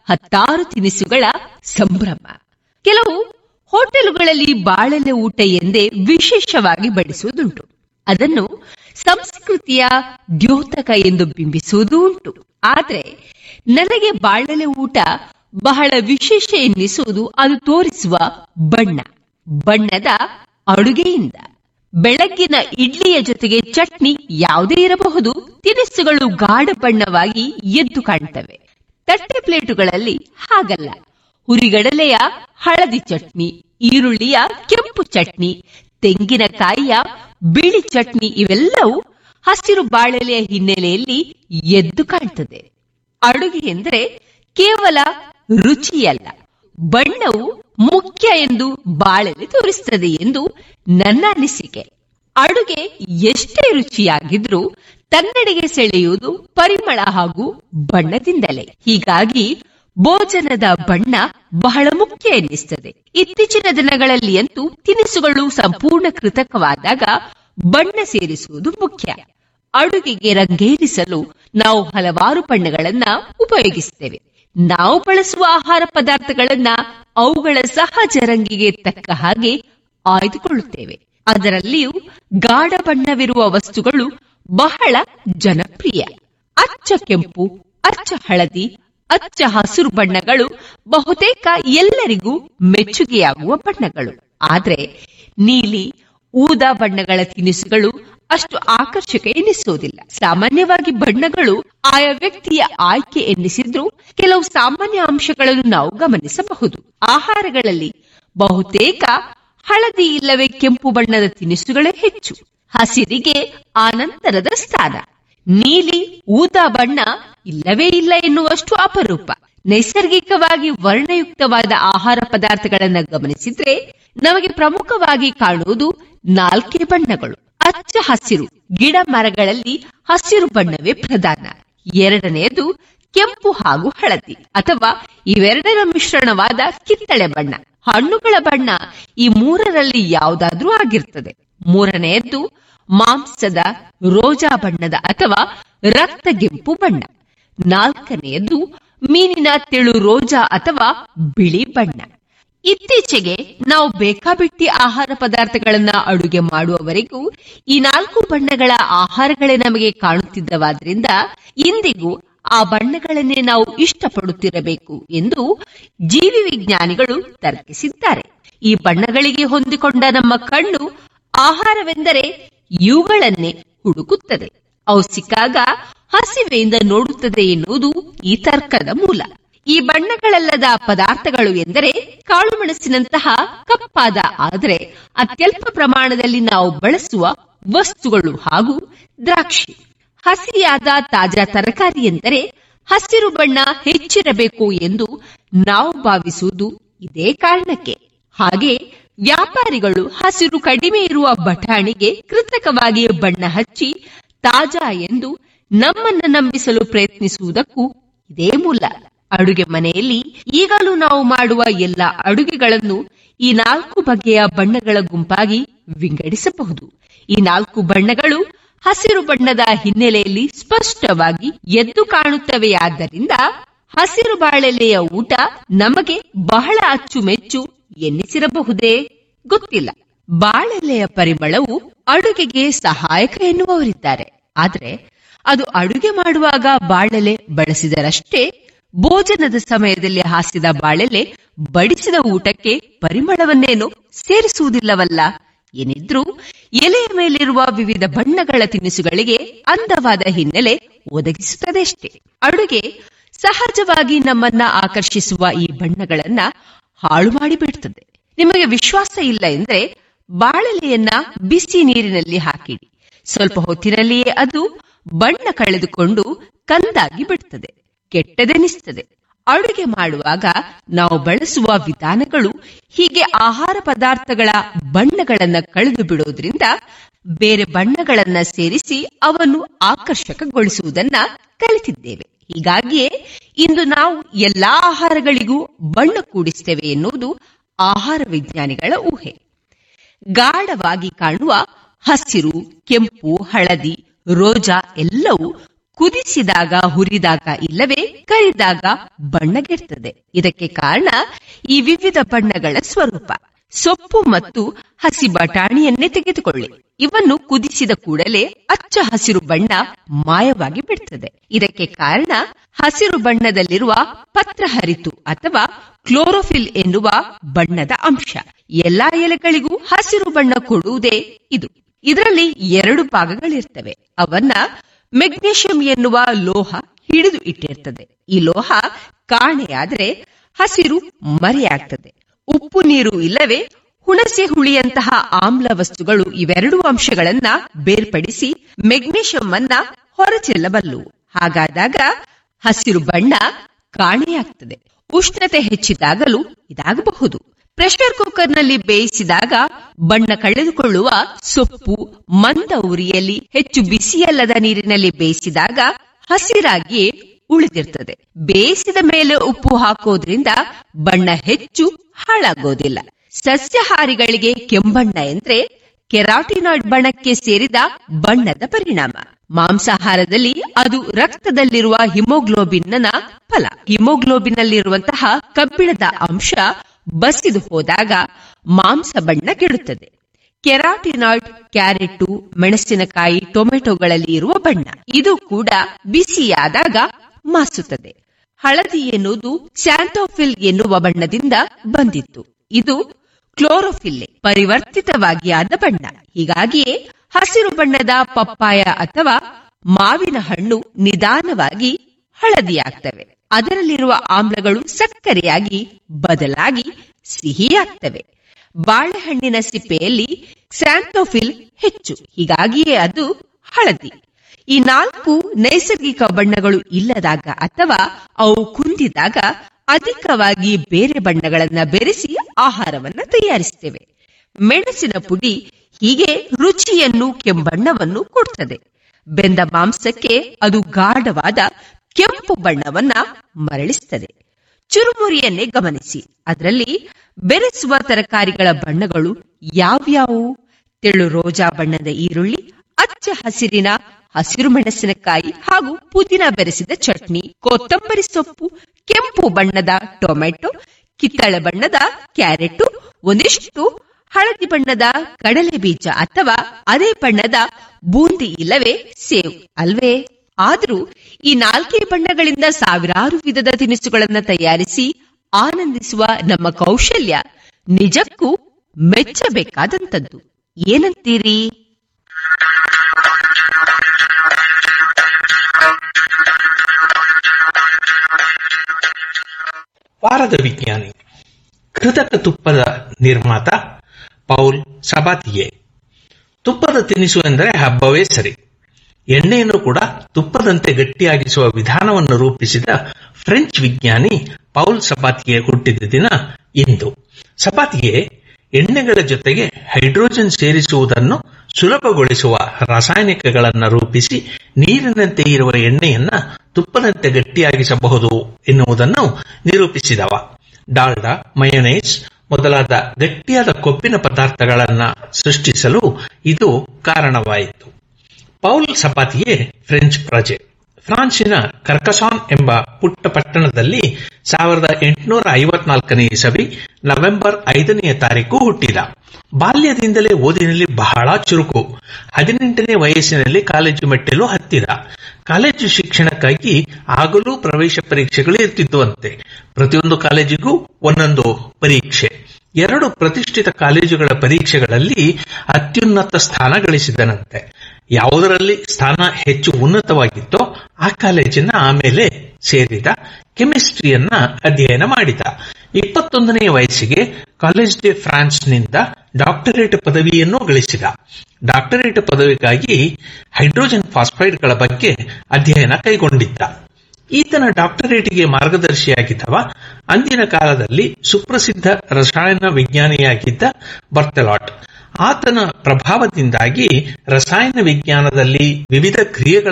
10 ತಿನಿಸುಗಳ ಸಂಭ್ರಮ. ಕೆಲವು ಹೋಟೆಲುಗಳಲ್ಲಿ ಬಾಳೆಲೆ ಊಟ ಎಂದೇ ವಿಶೇಷವಾಗಿ ಬಡಿಸುವುದುಂಟು. ಅದನ್ನು ಸಂಸ್ಕೃತಿಯ ದ್ಯೋತಕ ಎಂದು ಬಿಂಬಿಸುವುದೂ ಉಂಟು. ಆದರೆ ನನಗೆ ಬಾಳೆಲೆ ಊಟ ಬಹಳ ವಿಶೇಷ ಎನ್ನಿಸುವುದು ಅದು ತೋರಿಸುವ ಬಣ್ಣ. ಬಣ್ಣದ ಅಡುಗೆಯಿಂದ ಬೆಳಗ್ಗಿನ ಇಡ್ಲಿಯ ಜೊತೆಗೆ ಚಟ್ನಿ ಯಾವುದೇ ಇರಬಹುದು, ತಿನಿಸುಗಳು ಗಾಢ ಬಣ್ಣವಾಗಿ ಎದ್ದು ಕಾಣ್ತವೆ. ತಟ್ಟೆ ಪ್ಲೇಟುಗಳಲ್ಲಿ ಹಾಗಲ್ಲ. ಹುರಿಗಡಲೆಯ ಹಳದಿ ಚಟ್ನಿ, ಈರುಳ್ಳಿಯ ಕೆಂಪು ಚಟ್ನಿ, ತೆಂಗಿನಕಾಯಿಯ ಬಿಳಿ ಚಟ್ನಿ ಇವೆಲ್ಲವೂ ಹಸಿರು ಬಾಳೆಲೆಯ ಹಿನ್ನೆಲೆಯಲ್ಲಿ ಎದ್ದು ಕಾಣ್ತದೆ. ಅಡುಗೆ ಎಂದರೆ ಕೇವಲ ರುಚಿಯಲ್ಲ, ಬಣ್ಣವು ಮುಖ್ಯ ಎಂದು ಬಾಳೆಲೆ ತೋರಿಸುತ್ತದೆ ಎಂದು ನನ್ನ ಅನಿಸಿಕೆ. ಅಡುಗೆ ಎಷ್ಟೇ ರುಚಿಯಾಗಿದ್ರೂ ತನ್ನೆಡೆಗೆ ಸೆಳೆಯುವುದು ಪರಿಮಳ ಹಾಗೂ ಬಣ್ಣದಿಂದಲೇ. ಹೀಗಾಗಿ ಭೋಜನದ ಬಣ್ಣ ಬಹಳ ಮುಖ್ಯ ಎನ್ನಿಸುತ್ತದೆ. ಇತ್ತೀಚಿನ ದಿನಗಳಲ್ಲಿ ಅಂತೂ ತಿನಿಸುಗಳು ಸಂಪೂರ್ಣ ಕೃತಕವಾದಾಗ ಬಣ್ಣ ಸೇರಿಸುವುದು ಮುಖ್ಯ. ಅಡುಗೆಗೆ ರಂಗೇರಿಸಲು ನಾವು ಹಲವಾರು ಬಣ್ಣಗಳನ್ನ ಉಪಯೋಗಿಸುತ್ತೇವೆ. ನಾವು ಬಳಸುವ ಆಹಾರ ಪದಾರ್ಥಗಳನ್ನ ಅವುಗಳ ಸಹಜ ರಂಗಿಗೆ ತಕ್ಕ ಹಾಗೆ ಆಯ್ದುಕೊಳ್ಳುತ್ತೇವೆ. ಅದರಲ್ಲಿಯೂ ಗಾಢ ಬಣ್ಣವಿರುವ ವಸ್ತುಗಳು ಬಹಳ ಜನಪ್ರಿಯ. ಅಚ್ಚ ಕೆಂಪು, ಅಚ್ಚ ಹಳದಿ, ಅಚ್ಚ ಹಸಿರು ಬಣ್ಣಗಳು ಬಹುತೇಕ ಎಲ್ಲರಿಗೂ ಮೆಚ್ಚುಗೆಯಾಗುವ ಬಣ್ಣಗಳು. ಆದರೆ ನೀಲಿ, ಊದಾ ಬಣ್ಣಗಳ ತಿನಿಸುಗಳು ಅಷ್ಟು ಆಕರ್ಷಕ ಎನ್ನಿಸುವುದಿಲ್ಲ. ಸಾಮಾನ್ಯವಾಗಿ ಬಣ್ಣಗಳು ಆಯಾ ವ್ಯಕ್ತಿಯ ಆಯ್ಕೆ ಎನ್ನಿಸಿದ್ರೂ ಕೆಲವು ಸಾಮಾನ್ಯ ಅಂಶಗಳನ್ನು ನಾವು ಗಮನಿಸಬಹುದು. ಆಹಾರಗಳಲ್ಲಿ ಬಹುತೇಕ ಹಳದಿ ಇಲ್ಲವೇ ಕೆಂಪು ಬಣ್ಣದ ತಿನಿಸುಗಳೇ ಹೆಚ್ಚು. ಹಸಿರಿಗೆ ಆನಂತರದ ಸ್ಥಾನ. ನೀಲಿ, ಊದಾ ಬಣ್ಣ ಇಲ್ಲವೇ ಇಲ್ಲ ಎನ್ನುವಷ್ಟು ಅಪರೂಪ. ನೈಸರ್ಗಿಕವಾಗಿ ವರ್ಣಯುಕ್ತವಾದ ಆಹಾರ ಪದಾರ್ಥಗಳನ್ನು ಗಮನಿಸಿದ್ರೆ ನಮಗೆ ಪ್ರಮುಖವಾಗಿ ಕಾಣುವುದು 4 ಬಣ್ಣಗಳು. ಅಚ್ಚ ಹಸಿರು, ಗಿಡ ಮರಗಳಲ್ಲಿ ಹಸಿರು ಬಣ್ಣವೇ ಪ್ರಧಾನ. ಎರಡನೆಯದು ಕೆಂಪು ಹಾಗೂ ಹಳದಿ ಅಥವಾ ಇವೆರಡರ ಮಿಶ್ರಣವಾದ ಕಿತ್ತಳೆ ಬಣ್ಣ. ಹಣ್ಣುಗಳ ಬಣ್ಣ ಈ 3ರಲ್ಲಿ ಯಾವುದಾದ್ರೂ ಆಗಿರ್ತದೆ. ಮೂರನೆಯದ್ದು ಮಾಂಸದ ರೋಜಾ ಬಣ್ಣದ ಅಥವಾ ರಕ್ತಗೆಂಪು ಬಣ್ಣ. 4ನೆಯದ್ದು ಮೀನಿನ ತೆಳು ರೋಜಾ ಅಥವಾ ಬಿಳಿ ಬಣ್ಣ. ಇತ್ತೀಚೆಗೆ ನಾವು ಬೇಕಾಬಿಟ್ಟಿ ಆಹಾರ ಪದಾರ್ಥಗಳನ್ನ ಅಡುಗೆ ಮಾಡುವವರೆಗೂ ಈ 4 ಬಣ್ಣಗಳ ಆಹಾರಗಳೇ ನಮಗೆ ಕಾಣುತ್ತಿದ್ದವಾದ್ರಿಂದ ಇಂದಿಗೂ ಆ ಬಣ್ಣಗಳನ್ನೇ ನಾವು ಇಷ್ಟಪಡುತ್ತಿರಬೇಕು ಎಂದು ಜೀವಿ ವಿಜ್ಞಾನಿಗಳು ತರ್ಕಿಸಿದ್ದಾರೆ. ಈ ಬಣ್ಣಗಳಿಗೆ ಹೊಂದಿಕೊಂಡ ನಮ್ಮ ಕಣ್ಣು ಆಹಾರವೆಂದರೆ ಇವುಗಳನ್ನೇ ಹುಡುಕುತ್ತದೆ. ಅವು ಸಿಕ್ಕಾಗ ಹಸಿವೆಯಿಂದ ನೋಡುತ್ತದೆ ಎನ್ನುವುದು ಈ ತರ್ಕದ ಮೂಲ. ಈ ಬಣ್ಣಗಳಲ್ಲದ ಪದಾರ್ಥಗಳು ಎಂದರೆ ಕಾಳುಮೆಣಸಿನಂತಹ ಕಪ್ಪಾದ ಆದರೆ ಅತ್ಯಲ್ಪ ಪ್ರಮಾಣದಲ್ಲಿ ನಾವು ಬಳಸುವ ವಸ್ತುಗಳು ಹಾಗೂ ದ್ರಾಕ್ಷಿ. ಹಸಿಯಾದ ತಾಜಾ ತರಕಾರಿ ಎಂದರೆ ಹಸಿರು ಬಣ್ಣ ಹೆಚ್ಚಿರಬೇಕು ಎಂದು ನಾವು ಭಾವಿಸುವುದು ಇದೇ ಕಾರಣಕ್ಕೆ. ಹಾಗೆ ವ್ಯಾಪಾರಿಗಳು ಹಸಿರು ಕಡಿಮೆ ಇರುವ ಬಟಾಣಿಗೆ ಕೃತಕವಾಗಿ ಬಣ್ಣ ಹಚ್ಚಿ ತಾಜಾ ಎಂದು ನಮ್ಮನ್ನು ನಂಬಿಸಲು ಪ್ರಯತ್ನಿಸುವುದಕ್ಕೂ ಇದೇ ಮೂಲ. ಅಡುಗೆ ಮನೆಯಲ್ಲಿ ಈಗಲೂ ನಾವು ಮಾಡುವ ಎಲ್ಲ ಅಡುಗೆಗಳನ್ನು ಈ 4 ಬಗೆಯ ಬಣ್ಣಗಳ ಗುಂಪಾಗಿ ವಿಂಗಡಿಸಬಹುದು. ಈ 4 ಬಣ್ಣಗಳು ಹಸಿರು ಬಣ್ಣದ ಹಿನ್ನೆಲೆಯಲ್ಲಿ ಸ್ಪಷ್ಟವಾಗಿ ಎದ್ದು ಕಾಣುತ್ತವೆಯಾದ್ದರಿಂದ ಹಸಿರು ಬಾಳೆಲೆಯ ಊಟ ನಮಗೆ ಬಹಳ ಅಚ್ಚುಮೆಚ್ಚು ಎನ್ನಿಸಿರಬಹುದೇ ಗೊತ್ತಿಲ್ಲ. ಬಾಳೆಲೆಯ ಪರಿಮಳವು ಅಡುಗೆಗೆ ಸಹಾಯಕ ಎನ್ನುವವರಿದ್ದಾರೆ. ಆದರೆ ಅದು ಅಡುಗೆ ಮಾಡುವಾಗ ಬಾಳೆಲೆ ಬಳಸಿದರಷ್ಟೇ ಭೋಜನದ ಸಮಯದಲ್ಲಿ ಹಾಸಿದ ಬಾಳೆಲೆ ಬಡಿಸಿದ ಊಟಕ್ಕೆ ಪರಿಮಳವನ್ನೇನು ಸೇರಿಸುವುದಿಲ್ಲವಲ್ಲ ಏನಿದ್ರೂ ಎಲೆಯ ಮೇಲಿರುವ ವಿವಿಧ ಬಣ್ಣಗಳ ತಿನಿಸುಗಳಿಗೆ ಅಂದವಾದ ಹಿನ್ನೆಲೆ ಒದಗಿಸುತ್ತದೆಷ್ಟೇ. ಅಡುಗೆ ಸಹಜವಾಗಿ ನಮ್ಮನ್ನ ಆಕರ್ಷಿಸುವ ಈ ಬಣ್ಣಗಳನ್ನ ಹಾಳು ಮಾಡಿಬಿಡುತ್ತದೆ. ನಿಮಗೆ ವಿಶ್ವಾಸ ಇಲ್ಲ ಎಂದ್ರೆ ಬಾಳೆಲೆಯನ್ನ ಬಿಸಿ ನೀರಿನಲ್ಲಿ ಹಾಕಿಡಿ. ಸ್ವಲ್ಪ ಹೊತ್ತಿನಲ್ಲಿಯೇ ಅದು ಬಣ್ಣ ಕಳೆದುಕೊಂಡು ಕಂದಾಗಿ ಬಿಡುತ್ತದೆ, ಕೆಟ್ಟದೆನಿಸುತ್ತದೆ. ಅಡುಗೆ ಮಾಡುವಾಗ ನಾವು ಬಳಸುವ ವಿಧಾನಗಳು ಹೀಗೆ ಆಹಾರ ಪದಾರ್ಥಗಳ ಬಣ್ಣಗಳನ್ನು ಕಳೆದು ಬಿಡೋದ್ರಿಂದ ಬೇರೆ ಬಣ್ಣಗಳನ್ನ ಸೇರಿಸಿ ಅವನ್ನು ಆಕರ್ಷಕಗೊಳಿಸುವುದನ್ನ ಕಲಿತಿದ್ದೇವೆ. ಹೀಗಾಗಿಯೇ ಇಂದು ನಾವು ಎಲ್ಲಾ ಆಹಾರಗಳಿಗೂ ಬಣ್ಣ ಕೂಡಿಸ್ತೇವೆ ಎನ್ನುವುದು ಆಹಾರ ವಿಜ್ಞಾನಿಗಳ ಊಹೆ. ಗಾಢವಾಗಿ ಕಾಣುವ ಹಸಿರು, ಕೆಂಪು, ಹಳದಿ, ರೋಜಾ ಎಲ್ಲವೂ ಕುದಿಸಿದಾಗ, ಹುರಿದಾಗ ಇಲ್ಲವೇ ಕರಿದಾಗ ಬಣ್ಣಗೆಡ್ತದೆ. ಇದಕ್ಕೆ ಕಾರಣ ಈ ವಿವಿಧ ಬಣ್ಣಗಳ ಸ್ವರೂಪ. ಸೊಪ್ಪು ಮತ್ತು ಹಸಿ ಬಟಾಣಿಯನ್ನೇ ತೆಗೆದುಕೊಳ್ಳಿ. ಇವನ್ನು ಕುದಿಸಿದ ಕೂಡಲೇ ಅಚ್ಚ ಹಸಿರು ಬಣ್ಣ ಮಾಯವಾಗಿ ಬಿಡ್ತದೆ. ಇದಕ್ಕೆ ಕಾರಣ ಹಸಿರು ಬಣ್ಣದಲ್ಲಿರುವ ಪತ್ರಹರಿತು ಅಥವಾ ಕ್ಲೋರೋಫಿಲ್ ಎನ್ನುವ ಬಣ್ಣದ ಅಂಶ. ಎಲ್ಲಾ ಎಲೆಗಳಿಗೂ ಹಸಿರು ಬಣ್ಣ ಕೊಡುವುದೇ ಇದು. ಇದರಲ್ಲಿ 2 ಭಾಗಗಳಿರ್ತವೆ. ಅವನ್ನ ಮೆಗ್ನೀಷಿಯಂ ಎನ್ನುವ ಲೋಹ ಹಿಡಿದು ಇಟ್ಟಿರ್ತದೆ. ಈ ಲೋಹ ಕಾಣೆಯಾದರೆ ಹಸಿರು ಮರೆಯಾಗ್ತದೆ. ಉಪ್ಪು ನೀರು ಇಲ್ಲವೇ ಹುಣಸೆ ಹುಳಿಯಂತಹ ಆಮ್ಲ ವಸ್ತುಗಳು ಇವೆರಡೂ ಅಂಶಗಳನ್ನ ಬೇರ್ಪಡಿಸಿ ಮೆಗ್ನೀಷಿಯಂ ಅನ್ನ ಹೊರಚೆಲ್ಲಬಲ್ಲವು. ಹಾಗಾದಾಗ ಹಸಿರು ಬಣ್ಣ ಕಾಣೆಯಾಗ್ತದೆ. ಉಷ್ಣತೆ ಹೆಚ್ಚಿದಾಗಲೂ ಇದಾಗಬಹುದು. ಪ್ರೆಷರ್ ಕುಕ್ಕರ್ನಲ್ಲಿ ಬೇಯಿಸಿದಾಗ ಬಣ್ಣ ಕಳೆದುಕೊಳ್ಳುವ ಸೊಪ್ಪು ಮಂದ ಉರಿಯಲ್ಲಿ ಹೆಚ್ಚು ಬಿಸಿಯಲ್ಲದ ನೀರಿನಲ್ಲಿ ಬೇಯಿಸಿದಾಗ ಹಸಿರಾಗಿಯೇ ಉಳಿದಿರ್ತದೆ. ಬೇಯಿಸಿದ ಮೇಲೆ ಉಪ್ಪು ಹಾಕೋದ್ರಿಂದ ಬಣ್ಣ ಹೆಚ್ಚು ಹಾಳಾಗೋದಿಲ್ಲ. ಸಸ್ಯಾಹಾರಿಗಳಿಗೆ ಕೆಂಬಣ್ಣ ಎಂದ್ರೆ ಕೆರಾಟಿನಾಯ್ಡ್ ಬಣ್ಣಕ್ಕೆ ಸೇರಿದ ಬಣ್ಣದ ಪರಿಣಾಮ. ಮಾಂಸಾಹಾರದಲ್ಲಿ ಅದು ರಕ್ತದಲ್ಲಿರುವ ಹಿಮೋಗ್ಲೋಬಿನ್ನ ಫಲ. ಹಿಮೋಗ್ಲೋಬಿನ್ ನಲ್ಲಿರುವಂತಹ ಕಬ್ಬಿಣದ ಅಂಶ ಬಸಿದು ಹೋದಾಗ ಮಾಂಸ ಬಣ್ಣ ಕೆಡುತ್ತದೆ. ಕೆರಾಟಿನಾಯ್ಡ್ ಕ್ಯಾರೆಟ್, ಮೆಣಸಿನಕಾಯಿ, ಟೊಮೆಟೊಗಳಲ್ಲಿ ಇರುವ ಬಣ್ಣ. ಇದು ಕೂಡ ಬಿಸಿಯಾದಾಗ ಮಾಸುತ್ತದೆ. ಹಳದಿ ಎನ್ನುವುದು ಸ್ಯಾಂಥೋಫಿಲ್ ಎನ್ನುವ ಬಣ್ಣದಿಂದ ಬಂದಿತ್ತು. ಇದು ಕ್ಲೋರೋಫಿಲ್ ಪರಿವರ್ತಿತವಾಗಿ ಆದ ಬಣ್ಣ. ಹೀಗಾಗಿಯೇ ಹಸಿರು ಬಣ್ಣದ ಪಪ್ಪಾಯ ಅಥವಾ ಮಾವಿನ ಹಣ್ಣು ನಿಧಾನವಾಗಿ ಹಳದಿಯಾಗ್ತವೆ. ಅದರಲ್ಲಿರುವ ಆಮ್ಲಗಳು ಸಕ್ಕರೆಯಾಗಿ ಬದಲಾಗಿ ಸಿಹಿಯಾಗ್ತವೆ. ಬಾಳೆಹಣ್ಣಿನ ಸಿಪ್ಪೆಯಲ್ಲಿ ಸ್ಯಾಂಥೋಫಿಲ್ ಹೆಚ್ಚು. ಹೀಗಾಗಿಯೇ ಅದು ಹಳದಿ. ಈ 4 ನೈಸರ್ಗಿಕ ಬಣ್ಣಗಳು ಇಲ್ಲದಾಗ ಅಥವಾ ಅವು ಕುಂದಿದಾಗ ಅಧಿಕವಾಗಿ ಬೇರೆ ಬಣ್ಣಗಳನ್ನ ಬೆರೆಸಿ ಆಹಾರವನ್ನ ತಯಾರಿಸುತ್ತೇವೆ. ಮೆಣಸಿನ ಪುಡಿ ಹೀಗೆ ರುಚಿಯನ್ನು, ಕೆಂಬಣ್ಣವನ್ನು ಕೊಡುತ್ತದೆ. ಬೆಂದ ಮಾಂಸಕ್ಕೆ ಅದು ಗಾಢವಾದ ಕೆಂಪು ಬಣ್ಣವನ್ನ ಮರಳಿಸುತ್ತದೆ. ಚುರುಮುರಿಯನ್ನೇ ಗಮನಿಸಿ. ಅದರಲ್ಲಿ ಬೆರೆಸುವ ತರಕಾರಿಗಳ ಬಣ್ಣಗಳು ಯಾವ್ಯಾವು? ತೆಳು ರೋಜಾ ಬಣ್ಣದ ಈರುಳ್ಳಿ, ಅಚ್ಚ ಹಸಿರಿನ ಹಸಿರು ಮೆಣಸಿನಕಾಯಿ ಹಾಗೂ ಪುದೀನ ಬೆರೆಸಿದ ಚಟ್ನಿ, ಕೊತ್ತಂಬರಿ ಸೊಪ್ಪು, ಕೆಂಪು ಬಣ್ಣದ ಟೊಮೆಟೊ, ಕಿತ್ತಳೆ ಬಣ್ಣದ ಕ್ಯಾರೆಟ್, ಒಂದಿಷ್ಟು ಹಳದಿ ಬಣ್ಣದ ಕಡಲೆ ಬೀಜ ಅಥವಾ ಅದೇ ಬಣ್ಣದ ಬೂಂದಿ ಇಲ್ಲವೇ ಸೇವ್ ಅಲ್ವೇ? ಆದರೂ ಈ 4 ಬಣ್ಣಗಳಿಂದ ಸಾವಿರಾರು ವಿಧದ ತಿನಿಸುಗಳನ್ನು ತಯಾರಿಸಿ ಆನಂದಿಸುವ ನಮ್ಮ ಕೌಶಲ್ಯ ನಿಜಕ್ಕೂ ಮೆಚ್ಚಬೇಕಾದಂಥದ್ದು. ಏನಂತೀರಿ? ವಾರದ ವಿಜ್ಞಾನಿ. ಕೃತಕ ತುಪ್ಪದ ನಿರ್ಮಾತ ಪೌಲ್ ಸಬಾತಿಯೆ. ತುಪ್ಪದ ತಿನಿಸು ಎಂದರೆ ಹಬ್ಬವೇ ಸರಿ. ಎಣ್ಣೆಯನ್ನು ಕೂಡ ತುಪ್ಪದಂತೆ ಗಟ್ಟಿಯಾಗಿಸುವ ವಿಧಾನವನ್ನು ರೂಪಿಸಿದ ಫ್ರೆಂಚ್ ವಿಜ್ಞಾನಿ ಪೌಲ್ ಸಬಾತಿಯೆ ಹುಟ್ಟಿದ ದಿನ ಇಂದು. ಸಬಾತಿಯೆ ಎಣ್ಣೆಗಳ ಜೊತೆಗೆ ಹೈಡ್ರೋಜನ್ ಸೇರಿಸುವುದನ್ನು ಸುಲಭಗೊಳಿಸುವ ರಾಸಾಯನಿಕಗಳನ್ನು ರೂಪಿಸಿ ನೀರಿನಂತೆ ಇರುವ ಎಣ್ಣೆಯನ್ನ ತುಪ್ಪದಂತೆ ಗಟ್ಟಿಯಾಗಿಸಬಹುದು ಎನ್ನುವುದನ್ನು ನಿರೂಪಿಸಿದವ. ಡಾಲ್ಡಾ, ಮಯೋನೈಸ್ ಮೊದಲಾದ ಗಟ್ಟಿಯಾದ ಕೊಬ್ಬಿನ ಪದಾರ್ಥಗಳನ್ನು ಸೃಷ್ಟಿಸಲು ಇದು ಕಾರಣವಾಯಿತು. ಪೌಲ್ ಸಬಾತಿಯೆ ಫ್ರೆಂಚ್ ಪ್ರಜೆ. ಫ್ರಾನ್ಸಿನ ಕರ್ಕಸಾನ್ ಎಂಬ ಪುಟ್ಟ ಪಟ್ಟಣದಲ್ಲಿ 1854 ಇಸವಿ ನವೆಂಬರ್ 5 ಹುಟ್ಟಿದ. ಬಾಲ್ಯದಿಂದಲೇ ಓದಿನಲ್ಲಿ ಬಹಳ ಚುರುಕು. 18ನೇ ವಯಸ್ಸಿನಲ್ಲಿ ಕಾಲೇಜು ಮೆಟ್ಟಿಲು ಹತ್ತಿದ. ಕಾಲೇಜು ಶಿಕ್ಷಣಕ್ಕಾಗಿ ಆಗಲೂ ಪ್ರವೇಶ ಪರೀಕ್ಷೆಗಳು ಇರ್ತಿದ್ದುವಂತೆ. ಪ್ರತಿಯೊಂದು ಕಾಲೇಜಿಗೂ ಒಂದೊಂದು ಪರೀಕ್ಷೆ. 2 ಪ್ರತಿಷ್ಠಿತ ಕಾಲೇಜುಗಳ ಪರೀಕ್ಷೆಗಳಲ್ಲಿ ಅತ್ಯುನ್ನತ ಸ್ಥಾನ ಗಳಿಸಿದನಂತೆ. ಯಾವುದರಲ್ಲಿ ಸ್ಥಾನ ಹೆಚ್ಚು ಉನ್ನತವಾಗಿತ್ತೋ ಆ ಕಾಲೇಜಿನ ಆಮೇಲೆ ಸೇರಿದ. ಕೆಮಿಸ್ಟ್ರಿಯನ್ನ ಅಧ್ಯಯನ ಮಾಡಿದ. 21ನೇ ವಯಸ್ಸಿಗೆ ಕಾಲೇಜ್ ಡೆ ಫ್ರಾನ್ಸ್ನಿಂದ ಡಾಕ್ಟರೇಟ್ ಪದವಿಯನ್ನೂ ಗಳಿಸಿದ. ಡಾಕ್ಟರೇಟ್ ಪದವಿಗಾಗಿ ಹೈಡ್ರೋಜನ್ ಫಾಸ್ಫೈಡ್ಗಳ ಬಗ್ಗೆ ಅಧ್ಯಯನ ಕೈಗೊಂಡಿದ್ದ. ಈತನ ಡಾಕ್ಟರೇಟ್ಗೆ ಮಾರ್ಗದರ್ಶಿಯಾಗಿದ್ದವ ಅಂದಿನ ಕಾಲದಲ್ಲಿ ಸುಪ್ರಸಿದ್ಧ ರಸಾಯನ ವಿಜ್ಞಾನಿಯಾಗಿದ್ದ ಬರ್ತೆಲಾಟ್. ಆತನ ಪ್ರಭಾವದಿಂದಾಗಿ ರಸಾಯನ ವಿಜ್ಞಾನದಲ್ಲಿ ವಿವಿಧ ಕ್ರಿಯೆಗಳ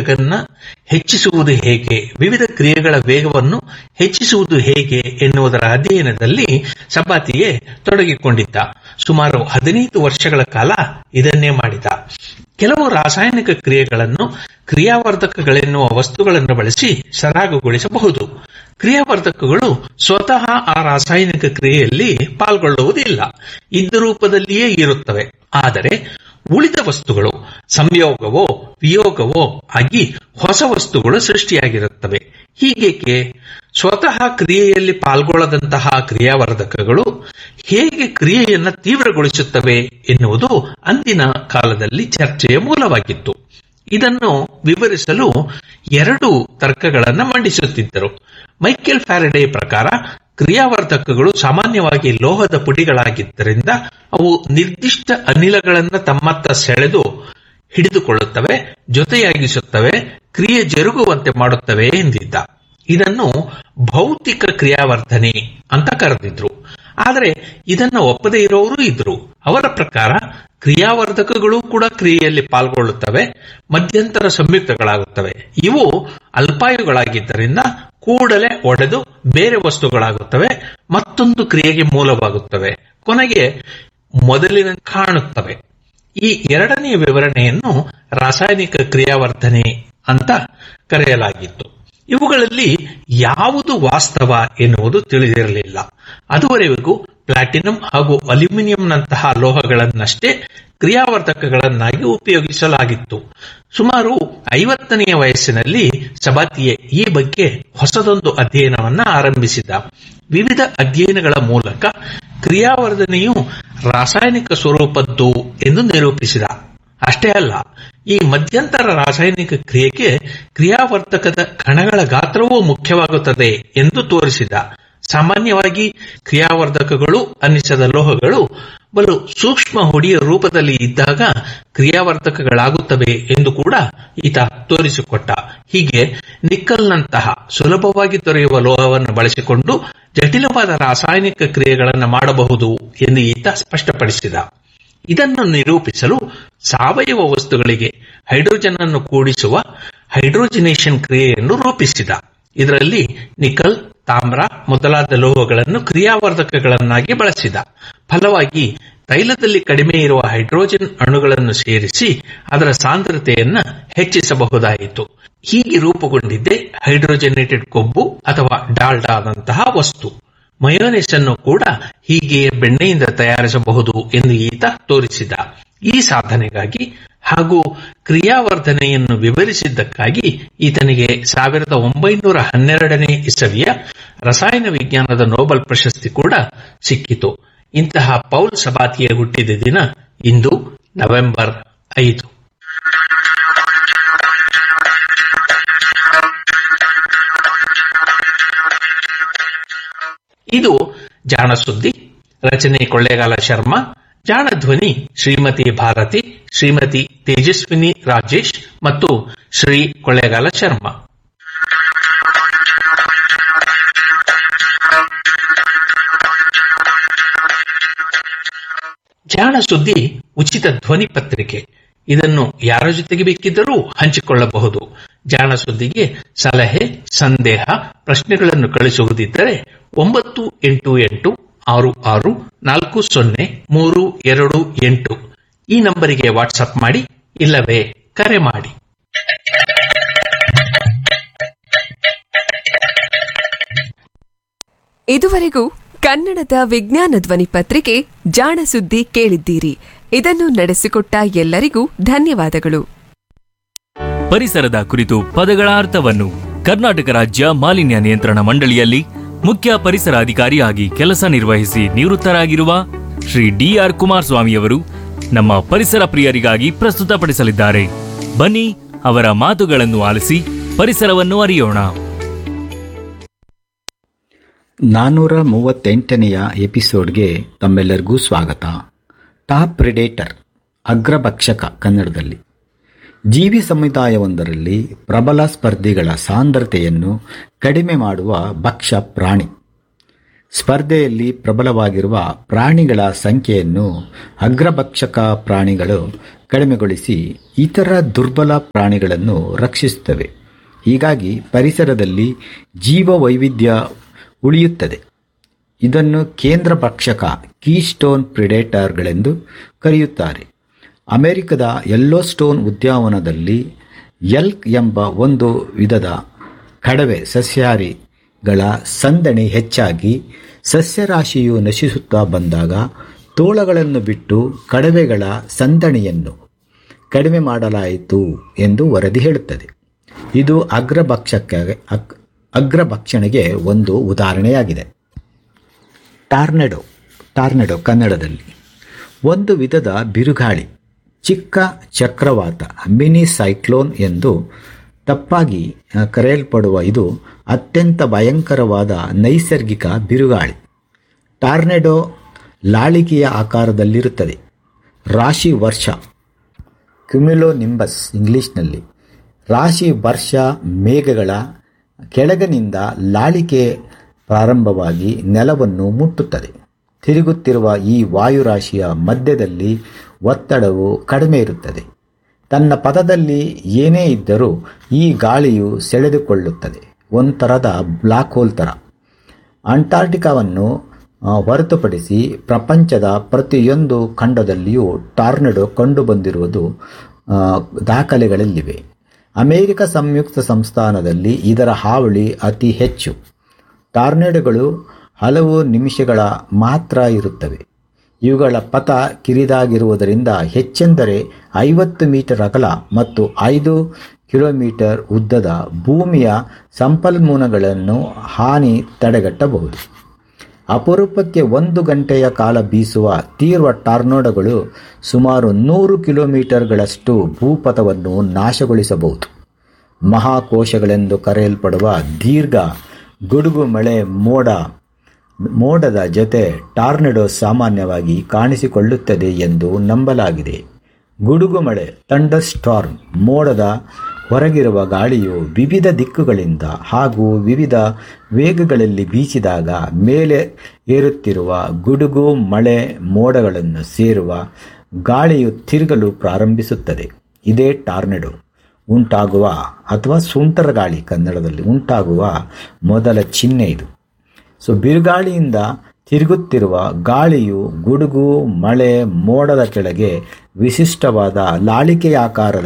ವೇಗವನ್ನು ಹೆಚ್ಚಿಸುವುದು ಹೇಗೆ ಎನ್ನುವುದರ ಅಧ್ಯಯನದಲ್ಲಿ ಸಬಾತಿಯೇ ತೊಡಗಿಕೊಂಡಿದ್ದ. ಸುಮಾರು 15 ವರ್ಷಗಳ ಕಾಲ ಇದನ್ನೇ ಮಾಡಿದ. ಕೆಲವು ರಾಸಾಯನಿಕ ಕ್ರಿಯೆಗಳನ್ನು ಕ್ರಿಯಾವರ್ಧಕಗಳೆನ್ನುವ ವಸ್ತುಗಳನ್ನು ಬಳಸಿ ಸರಾಗಗೊಳಿಸಬಹುದು. ಕ್ರಿಯಾವರ್ಧಕಗಳು ಸ್ವತಃ ಆ ರಾಸಾಯನಿಕ ಕ್ರಿಯೆಯಲ್ಲಿ ಪಾಲ್ಗೊಳ್ಳುವುದಿಲ್ಲ, ಇದ್ದ ರೂಪದಲ್ಲಿಯೇ ಇರುತ್ತವೆ. ಆದರೆ ಉಳಿದ ವಸ್ತುಗಳು ಸಂಯೋಗವೋ ವಿಯೋಗವೋ ಆಗಿ ಹೊಸ ವಸ್ತುಗಳು ಸೃಷ್ಟಿಯಾಗಿರುತ್ತವೆ. ಹೀಗೇಕೆ? ಸ್ವತಃ ಕ್ರಿಯೆಯಲ್ಲಿ ಪಾಲ್ಗೊಳ್ಳದಂತಹ ಕ್ರಿಯಾವರ್ಧಕಗಳು ಹೇಗೆ ಕ್ರಿಯೆಯನ್ನು ತೀವ್ರಗೊಳಿಸುತ್ತವೆ ಎನ್ನುವುದು ಅಂದಿನ ಕಾಲದಲ್ಲಿ ಚರ್ಚೆಯ ಮೂಲವಾಗಿತ್ತು. ಇದನ್ನು ವಿವರಿಸಲು 2 ತರ್ಕಗಳನ್ನು ಮಂಡಿಸುತ್ತಿದ್ದರು. ಮೈಕೆಲ್ ಫ್ಯಾರಡೆ ಪ್ರಕಾರ ಕ್ರಿಯಾವರ್ಧಕಗಳು ಸಾಮಾನ್ಯವಾಗಿ ಲೋಹದ ಪುಡಿಗಳಾಗಿದ್ದರಿಂದ ಅವು ನಿರ್ದಿಷ್ಟ ಅನಿಲಗಳನ್ನು ತಮ್ಮತ್ತ ಸೆಳೆದು ಹಿಡಿದುಕೊಳ್ಳುತ್ತವೆ, ಜೊತೆಯಾಗಿಸುತ್ತವೆ, ಕ್ರಿಯೆ ಜರುಗುವಂತೆ ಮಾಡುತ್ತವೆ ಎಂದಿದ್ದ. ಇದನ್ನು ಭೌತಿಕ ಕ್ರಿಯಾವರ್ಧನೆ ಅಂತ ಕರೆದಿದ್ರು. ಆದರೆ ಇದನ್ನು ಒಪ್ಪದೇ ಇರೋರು ಇದ್ರು. ಅವರ ಪ್ರಕಾರ ಕ್ರಿಯಾವರ್ಧಕಗಳು ಕೂಡ ಕ್ರಿಯೆಯಲ್ಲಿ ಪಾಲ್ಗೊಳ್ಳುತ್ತವೆ, ಮಧ್ಯಂತರ ಸಂಯುಕ್ತಗಳಾಗುತ್ತವೆ. ಇವು ಅಲ್ಪಾಯುಗಳಾಗಿದ್ದರಿಂದ ಕೂಡಲೇ ಒಡೆದು ಬೇರೆ ವಸ್ತುಗಳಾಗುತ್ತವೆ, ಮತ್ತೊಂದು ಕ್ರಿಯೆಗೆ ಮೂಲವಾಗುತ್ತವೆ, ಕೊನೆಗೆ ಮೊದಲಿನ ಕಾಣುತ್ತವೆ. ಈ 2ನೇ ವಿವರಣೆಯನ್ನು ರಾಸಾಯನಿಕ ಕ್ರಿಯಾವರ್ಧನೆ ಅಂತ ಕರೆಯಲಾಗಿತ್ತು. ಇವುಗಳಲ್ಲಿ ಯಾವುದು ವಾಸ್ತವ ಎನ್ನುವುದು ತಿಳಿದಿರಲಿಲ್ಲ. ಅದುವರೆಗೂ ಪ್ಲಾಟಿನಂ ಹಾಗೂ ಅಲ್ಯೂಮಿನಿಯಂನಂತಹ ಲೋಹಗಳನ್ನಷ್ಟೇ ಕ್ರಿಯಾವರ್ಧಕಗಳನ್ನಾಗಿ ಉಪಯೋಗಿಸಲಾಗಿತ್ತು. ಸುಮಾರು 50ನೆಯ ವಯಸ್ಸಿನಲ್ಲಿ ಸಬಾತಿಯೇ ಈ ಬಗ್ಗೆ ಹೊಸದೊಂದು ಅಧ್ಯಯನವನ್ನು ಆರಂಭಿಸಿದ. ವಿವಿಧ ಅಧ್ಯಯನಗಳ ಮೂಲಕ ಕ್ರಿಯಾವರ್ಧನೆಯು ರಾಸಾಯನಿಕ ಸ್ವರೂಪದ್ದು ಎಂದು ನಿರೂಪಿಸಿದ. ಅಷ್ಟೇ ಅಲ್ಲ, ಈ ಮಧ್ಯಂತರ ರಾಸಾಯನಿಕ ಕ್ರಿಯೆಗೆ ಕ್ರಿಯಾವರ್ಧಕದ ಕಣಗಳ ಗಾತ್ರವೂ ಮುಖ್ಯವಾಗುತ್ತದೆ ಎಂದು ತೋರಿಸಿದ. ಸಾಮಾನ್ಯವಾಗಿ ಕ್ರಿಯಾವರ್ಧಕಗಳು ಅನ್ನಿಸದ ಲೋಹಗಳು ಬಲು ಸೂಕ್ಷ್ಮ ಹುಡಿಯ ರೂಪದಲ್ಲಿ ಇದ್ದಾಗ ಕ್ರಿಯಾವರ್ಧಕಗಳಾಗುತ್ತವೆ ಎಂದು ಕೂಡ ಈತ ತೋರಿಸಿಕೊಟ್ಟ. ಹೀಗೆ ನಿಕ್ಕಲ್ನಂತಹ ಸುಲಭವಾಗಿ ದೊರೆಯುವ ಲೋಹವನ್ನು ಬಳಸಿಕೊಂಡು ಜಟಿಲವಾದ ರಾಸಾಯನಿಕ ಕ್ರಿಯೆಗಳನ್ನು ಮಾಡಬಹುದು ಎಂದು ಈತ ಸ್ಪಷ್ಟಪಡಿಸಿದ. ಇದನ್ನು ನಿರೂಪಿಸಲು ಸಾವಯವ ವಸ್ತುಗಳಿಗೆ ಹೈಡ್ರೋಜನ್ ಅನ್ನು ಕೂಡಿಸುವ ಹೈಡ್ರೋಜಿನೇಷನ್ ಕ್ರಿಯೆಯನ್ನು ರೂಪಿಸಿದ. ಇದರಲ್ಲಿ ನಿಕಲ್, ತಾಮ್ರ ಮೊದಲಾದ ಲೋಹಗಳನ್ನು ಕ್ರಿಯಾವರ್ಧಕಗಳನ್ನಾಗಿ ಬಳಸಿದ. ಫಲವಾಗಿ ತೈಲದಲ್ಲಿ ಕಡಿಮೆ ಇರುವ ಹೈಡ್ರೋಜನ್ ಅಣುಗಳನ್ನು ಸೇರಿಸಿ ಅದರ ಸಾಂದ್ರತೆಯನ್ನು ಹೆಚ್ಚಿಸಬಹುದಾಯಿತು. ಹೀಗೆ ರೂಪುಗೊಂಡಿದ್ದೇ ಹೈಡ್ರೋಜನೇಟೆಡ್ ಕೊಬ್ಬು ಅಥವಾ ಡಾಲ್ಡಾದಂತಹ ವಸ್ತು. ಮಯೋನೆಸ್ ಅನ್ನು ಕೂಡ ಹೀಗೆಯೇ ಬೆಣ್ಣೆಯಿಂದ ತಯಾರಿಸಬಹುದು ಎಂದು ಈತ ತೋರಿಸಿದ. ಈ ಸಾಧನೆಗಾಗಿ ಹಾಗೂ ಕ್ರಿಯಾವರ್ಧನೆಯನ್ನು ವಿವರಿಸಿದ್ದಕ್ಕಾಗಿ ಈತನಿಗೆ 1912ನೇ ಇಸವಿಯ ರಸಾಯನ ವಿಜ್ಞಾನದ ನೊಬೆಲ್ ಪ್ರಶಸ್ತಿ ಕೂಡ ಸಿಕ್ಕಿತು. ಇಂತಹ ಪೌಲ್ ಸಬಾತಿಯ ಹುಟ್ಟಿದ ದಿನ ಇಂದು ನವೆಂಬರ್ 5. ಇದು ಜಾಣ ಸುದ್ದಿ. ರಚನೆ ಕೊಳ್ಳೇಗಾಲ ಶರ್ಮಾ. ಜಾಣ ಧ್ವನಿ ಶ್ರೀಮತಿ ಭಾರತಿ, ಶ್ರೀಮತಿ ತೇಜಸ್ವಿನಿ ರಾಜೇಶ್ ಮತ್ತು ಶ್ರೀ ಕೊಳ್ಳೇಗಾಲ ಶರ್ಮಾ. ಜಾಣ ಸುದ್ದಿ ಉಚಿತ ಧ್ವನಿ ಪತ್ರಿಕೆ. ಇದನ್ನು ಯಾರ ಜೊತೆಗೆ ಬೇಕಿದ್ದರೂ ಹಂಚಿಕೊಳ್ಳಬಹುದು. ಜಾಣ ಸುದ್ದಿಗೆ ಸಲಹೆ, ಸಂದೇಹ, ಪ್ರಶ್ನೆಗಳನ್ನು ಕಳಿಸುವುದಿದ್ದರೆ 9886640328 ಈ ನಂಬರಿಗೆ ವಾಟ್ಸ್ಆಪ್ ಮಾಡಿ, ಇಲ್ಲವೇ ಕರೆ ಮಾಡಿ. ಇದುವರೆಗೂ ಕನ್ನಡದ ವಿಜ್ಞಾನ ಧ್ವನಿ ಪತ್ರಿಕೆ ಜಾಣ ಸುದ್ದಿ ಕೇಳಿದ್ದೀರಿ. ಇದನ್ನು ನಡೆಸಿಕೊಟ್ಟ ಎಲ್ಲರಿಗೂ ಧನ್ಯವಾದಗಳು. ಪರಿಸರದ ಕುರಿತು ಪದಗಳ ಅರ್ಥವನ್ನು ಕರ್ನಾಟಕ ರಾಜ್ಯ ಮಾಲಿನ್ಯ ನಿಯಂತ್ರಣ ಮಂಡಳಿಯಲ್ಲಿ ಮುಖ್ಯ ಪರಿಸರ ಅಧಿಕಾರಿಯಾಗಿ ಕೆಲಸ ನಿರ್ವಹಿಸಿ ನಿವೃತ್ತರಾಗಿರುವ ಶ್ರೀ ಡಿ.ಆರ್. ಕುಮಾರಸ್ವಾಮಿಯವರು ನಮ್ಮ ಪರಿಸರ ಪ್ರಿಯರಿಗಾಗಿ ಪ್ರಸ್ತುತಪಡಿಸಲಿದ್ದಾರೆ. ಬನ್ನಿ ಅವರ ಮಾತುಗಳನ್ನು ಆಲಿಸಿ ಪರಿಸರವನ್ನು ಅರಿಯೋಣ. 438ನೆಯ ಎಪಿಸೋಡ್ಗೆ ತಮ್ಮೆಲ್ಲರಿಗೂ ಸ್ವಾಗತ. ಟಾಪ್ ಪ್ರಿಡೇಟರ್, ಅಗ್ರಭಕ್ಷಕ ಕನ್ನಡದಲ್ಲಿ. ಜೀವಿ ಸಮುದಾಯವೊಂದರಲ್ಲಿ ಪ್ರಬಲ ಸ್ಪರ್ಧಿಗಳ ಸಾಂದ್ರತೆಯನ್ನು ಕಡಿಮೆ ಮಾಡುವ ಭಕ್ಷ್ಯ ಪ್ರಾಣಿ. ಸ್ಪರ್ಧೆಯಲ್ಲಿ ಪ್ರಬಲವಾಗಿರುವ ಪ್ರಾಣಿಗಳ ಸಂಖ್ಯೆಯನ್ನು ಅಗ್ರಭಕ್ಷಕ ಪ್ರಾಣಿಗಳು ಕಡಿಮೆಗೊಳಿಸಿ ಇತರ ದುರ್ಬಲ ಪ್ರಾಣಿಗಳನ್ನು ರಕ್ಷಿಸುತ್ತವೆ. ಹೀಗಾಗಿ ಪರಿಸರದಲ್ಲಿ ಜೀವ ವೈವಿಧ್ಯ ಉಳಿಯುತ್ತದೆ. ಇದನ್ನು ಕೇಂದ್ರ ಭಕ್ಷಕ ಕೀಸ್ಟೋನ್ ಪ್ರಿಡೇಟರ್ಗಳೆಂದು ಕರೆಯುತ್ತಾರೆ. ಅಮೆರಿಕದ ಯೆಲ್ಲೋಸ್ಟೋನ್ ಉದ್ಯಾನವನದಲ್ಲಿ ಎಲ್ಕ್ ಎಂಬ ಒಂದು ವಿಧದ ಕಡವೆ ಸಸ್ಯಾಹಾರಿಗಳ ಸಂದಣಿ ಹೆಚ್ಚಾಗಿ ಸಸ್ಯರಾಶಿಯು ನಶಿಸುತ್ತಾ ಬಂದಾಗ ತೋಳಗಳನ್ನು ಬಿಟ್ಟು ಕಡವೆಗಳ ಸಂದಣಿಯನ್ನು ಕಡಿಮೆ ಮಾಡಲಾಯಿತು ಎಂದು ವರದಿ ಹೇಳುತ್ತದೆ. ಇದು ಅಗ್ರಭಕ್ಷಣೆಗೆ ಒಂದು ಉದಾಹರಣೆಯಾಗಿದೆ. ಟಾರ್ನೆಡೋ ಕನ್ನಡದಲ್ಲಿ ಒಂದು ವಿಧದ ಬಿರುಗಾಳಿ, ಚಿಕ್ಕ ಚಕ್ರವಾತ, ಮಿನಿ ಸೈಕ್ಲೋನ್ ಎಂದು ತಪ್ಪಾಗಿ ಕರೆಯಲ್ಪಡುವ ಇದು ಅತ್ಯಂತ ಭಯಂಕರವಾದ ನೈಸರ್ಗಿಕ ಬಿರುಗಾಳಿ. ಟಾರ್ನೆಡೋ ಲಾಳಿಕೆಯ ಆಕಾರದಲ್ಲಿರುತ್ತದೆ. ರಾಶಿ ವರ್ಷ, ಕ್ಯುಮ್ಯುಲೋನಿಂಬಸ್ ಇಂಗ್ಲಿಷ್ನಲ್ಲಿ, ರಾಶಿ ವರ್ಷ ಮೇಘಗಳ ಕೆಳಗಿನಿಂದ ಲಾಳಿಕೆ ಪ್ರಾರಂಭವಾಗಿ ನೆಲವನ್ನು ಮುಟ್ಟುತ್ತದೆ. ತಿರುಗುತ್ತಿರುವ ಈ ವಾಯುರಾಶಿಯ ಮಧ್ಯದಲ್ಲಿ ಒತ್ತಡವು ಕಡಿಮೆ ಇರುತ್ತದೆ. ತನ್ನ ಪಥದಲ್ಲಿ ಏನೇ ಇದ್ದರೂ ಈ ಗಾಳಿಯು ಸೆಳೆದುಕೊಳ್ಳುತ್ತದೆ, ಒಂಥರದ ಬ್ಲಾಕ್ ಹೋಲ್ ಥರ. ಅಂಟಾರ್ಟಿಕಾವನ್ನು ಹೊರತುಪಡಿಸಿ ಪ್ರಪಂಚದ ಪ್ರತಿಯೊಂದು ಖಂಡದಲ್ಲಿಯೂ ಟಾರ್ನೆಡೋ ಕಂಡುಬಂದಿರುವುದು ದಾಖಲೆಗಳಲ್ಲಿವೆ. ಅಮೆರಿಕ ಸಂಯುಕ್ತ ಸಂಸ್ಥಾನದಲ್ಲಿ ಇದರ ಹಾವಳಿ ಅತಿ ಹೆಚ್ಚು. ಟಾರ್ನೆಡೋಗಳು ಹಲವು ನಿಮಿಷಗಳ ಮಾತ್ರ ಇರುತ್ತವೆ. ಇವುಗಳ ಪಥ ಕಿರಿದಾಗಿರುವುದರಿಂದ ಹೆಚ್ಚೆಂದರೆ 50 ಮೀಟರ್ ಅಗಲ ಮತ್ತು 5 ಕಿಲೋಮೀಟರ್ ಉದ್ದದ ಭೂಮಿಯ ಸಂಪನ್ಮೂಲಗಳನ್ನು ಹಾನಿ ತಡೆಗಟ್ಟಬಹುದು. ಅಪರೂಪಕ್ಕೆ 1 ಗಂಟೆಯ ಕಾಲ ಬೀಸುವ ತೀವ್ರ ಟಾರ್ನೆಡೋಗಳು ಸುಮಾರು 100 ಕಿಲೋಮೀಟರ್ಗಳಷ್ಟು ಭೂಪಥವನ್ನು ನಾಶಗೊಳಿಸಬಹುದು. ಮಹಾಕೋಶಗಳೆಂದು ಕರೆಯಲ್ಪಡುವ ದೀರ್ಘ ಗುಡುಗು ಮಳೆ ಮೋಡದ ಜೊತೆ ಟಾರ್ನೆಡೋ ಸಾಮಾನ್ಯವಾಗಿ ಕಾಣಿಸಿಕೊಳ್ಳುತ್ತದೆ ಎಂದು ನಂಬಲಾಗಿದೆ. ಗುಡುಗು ಮಳೆ, ಥಂಡರ್ ಸ್ಟಾರ್ಮ್, ಮೋಡದ ಹೊರಗಿರುವ ಗಾಳಿಯು ವಿವಿಧ ದಿಕ್ಕುಗಳಿಂದ ಹಾಗೂ ವಿವಿಧ ವೇಗಗಳಲ್ಲಿ ಬೀಸಿದಾಗ ಮೇಲೆ ಏರುತ್ತಿರುವ ಗುಡುಗು ಮಳೆ ಮೋಡಗಳನ್ನು ಸೇರುವ ಗಾಳಿಯು ತಿರುಗಲು ಪ್ರಾರಂಭಿಸುತ್ತದೆ. ಇದೇ ಟಾರ್ನೆಡೋ ಉಂಟಾಗುವ ಅಥವಾ ಸುಂಟರಗಾಳಿ ಕನ್ನಡದಲ್ಲಿ ಉಂಟಾಗುವ ಮೊದಲ ಚಿಹ್ನೆ ಇದು. ಬಿರುಗಾಳಿಯಿಂದ ತಿರುಗುತ್ತಿರುವ ಗಾಳಿಯು ಗುಡುಗು ಮಳೆ ಮೋಡದ ಕೆಳಗೆ ವಿಶಿಷ್ಟವಾದ ಲಾಳಿಕೆಯ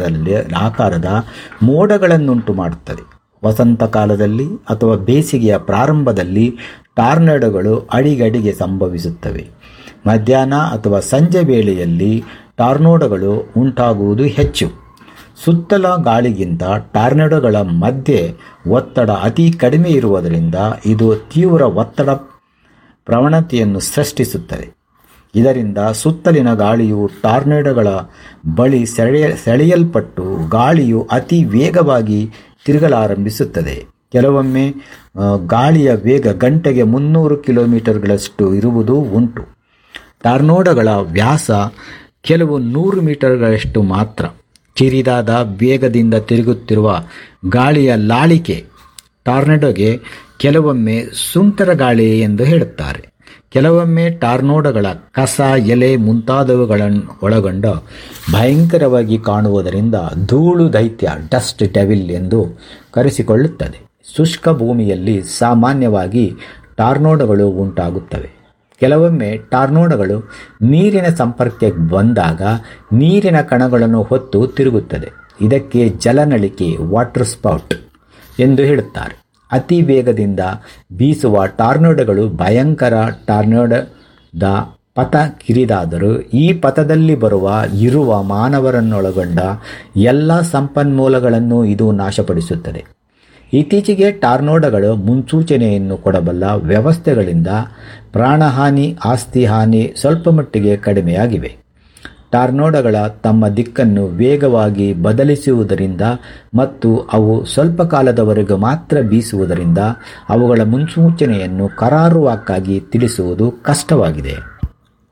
ಆಕಾರದ ಮೋಡಗಳನ್ನುಂಟು ಮಾಡುತ್ತದೆ. ವಸಂತ ಕಾಲದಲ್ಲಿ ಅಥವಾ ಬೇಸಿಗೆಯ ಪ್ರಾರಂಭದಲ್ಲಿ ಟಾರ್ನೆಡೋಗಳು ಅಡಿಗಡಿಗೆ ಸಂಭವಿಸುತ್ತವೆ. ಮಧ್ಯಾಹ್ನ ಅಥವಾ ಸಂಜೆ ವೇಳೆಯಲ್ಲಿ ಟಾರ್ನೆಡೋಗಳು ಉಂಟಾಗುವುದು ಹೆಚ್ಚು. ಸುತ್ತಲ ಗಾಳಿಗಿಂತ ಟಾರ್ನೆಡೋಗಳ ಮಧ್ಯೆ ಒತ್ತಡ ಅತಿ ಕಡಿಮೆ ಇರುವುದರಿಂದ ಇದು ತೀವ್ರ ಒತ್ತಡ ಪ್ರವಣತೆಯನ್ನು ಸೃಷ್ಟಿಸುತ್ತದೆ. ಇದರಿಂದ ಸುತ್ತಲಿನ ಗಾಳಿಯು ಟಾರ್ನೆಡೋಗಳ ಬಳಿ ಸೆಳೆಯಲ್ಪಟ್ಟು ಗಾಳಿಯು ಅತಿ ವೇಗವಾಗಿ ತಿರುಗಲಾರಂಭಿಸುತ್ತದೆ. ಕೆಲವೊಮ್ಮೆ ಗಾಳಿಯ ವೇಗ ಗಂಟೆಗೆ 300 ಕಿಲೋಮೀಟರ್ಗಳಷ್ಟು ಇರುವುದೂ ಉಂಟು. ಟಾರ್ನೆಡೋಗಳ ವ್ಯಾಸ ಕೆಲವು 100 ಮೀಟರ್ಗಳಷ್ಟು ಮಾತ್ರ. ಕಿರಿದಾದ ವೇಗದಿಂದ ತಿರುಗುತ್ತಿರುವ ಗಾಳಿಯ ಲಾಳಿಕೆ ಟಾರ್ನೆಡೋಗೆ ಕೆಲವೊಮ್ಮೆ ಸುಂಟರಗಾಳಿ ಎಂದು ಹೇಳುತ್ತಾರೆ. ಕೆಲವೊಮ್ಮೆ ಟಾರ್ನೆಡೋಗಳ ಕಸ, ಎಲೆ ಮುಂತಾದವುಗಳನ್ನು ಒಳಗೊಂಡ ಭಯಂಕರವಾಗಿ ಕಾಣುವುದರಿಂದ ಧೂಳು ದೈತ್ಯ, ಡಸ್ಟ್ ಡೆವಿಲ್ ಎಂದು ಕರೆಸಿಕೊಳ್ಳುತ್ತದೆ. ಶುಷ್ಕ ಭೂಮಿಯಲ್ಲಿ ಸಾಮಾನ್ಯವಾಗಿ ಟಾರ್ನೆಡೋಗಳು ಉಂಟಾಗುತ್ತವೆ. ಕೆಲವೊಮ್ಮೆ ಟಾರ್ನೆಡೋಗಳು ನೀರಿನ ಸಂಪರ್ಕಕ್ಕೆ ಬಂದಾಗ ನೀರಿನ ಕಣಗಳನ್ನು ಹೊತ್ತು ತಿರುಗುತ್ತದೆ. ಇದಕ್ಕೆ ಜಲನಳಿಕೆ, ವಾಟರ್ ಸ್ಪೌಟ್ ಎಂದು ಹೇಳುತ್ತಾರೆ. ಅತಿ ವೇಗದಿಂದ ಬೀಸುವ ಟಾರ್ನೆಡೋಗಳು ಭಯಂಕರ. ಟಾರ್ನೆಡೋದ ಪಥ ಕಿರಿದಾದರೂ ಈ ಪಥದಲ್ಲಿ ಇರುವ ಮಾನವರನ್ನೊಳಗೊಂಡ ಎಲ್ಲ ಸಂಪನ್ಮೂಲಗಳನ್ನು ಇದು ನಾಶಪಡಿಸುತ್ತದೆ. ಇತ್ತೀಚೆಗೆ ಟಾರ್ನೆಡೋಗಳು ಮುನ್ಸೂಚನೆಯನ್ನು ಕೊಡಬಲ್ಲ ವ್ಯವಸ್ಥೆಗಳಿಂದ ಪ್ರಾಣಹಾನಿ, ಆಸ್ತಿ ಹಾನಿ ಸ್ವಲ್ಪ ಮಟ್ಟಿಗೆ ಕಡಿಮೆಯಾಗಿವೆ. ಟಾರ್ನೆಡೋಗಳ ತಮ್ಮ ದಿಕ್ಕನ್ನು ವೇಗವಾಗಿ ಬದಲಿಸುವುದರಿಂದ ಮತ್ತು ಅವು ಸ್ವಲ್ಪ ಕಾಲದವರೆಗೂ ಮಾತ್ರ ಬೀಸುವುದರಿಂದ ಅವುಗಳ ಮುನ್ಸೂಚನೆಯನ್ನು ಕರಾರುವಾಕ್ಕಾಗಿ ತಿಳಿಸುವುದು ಕಷ್ಟವಾಗಿದೆ.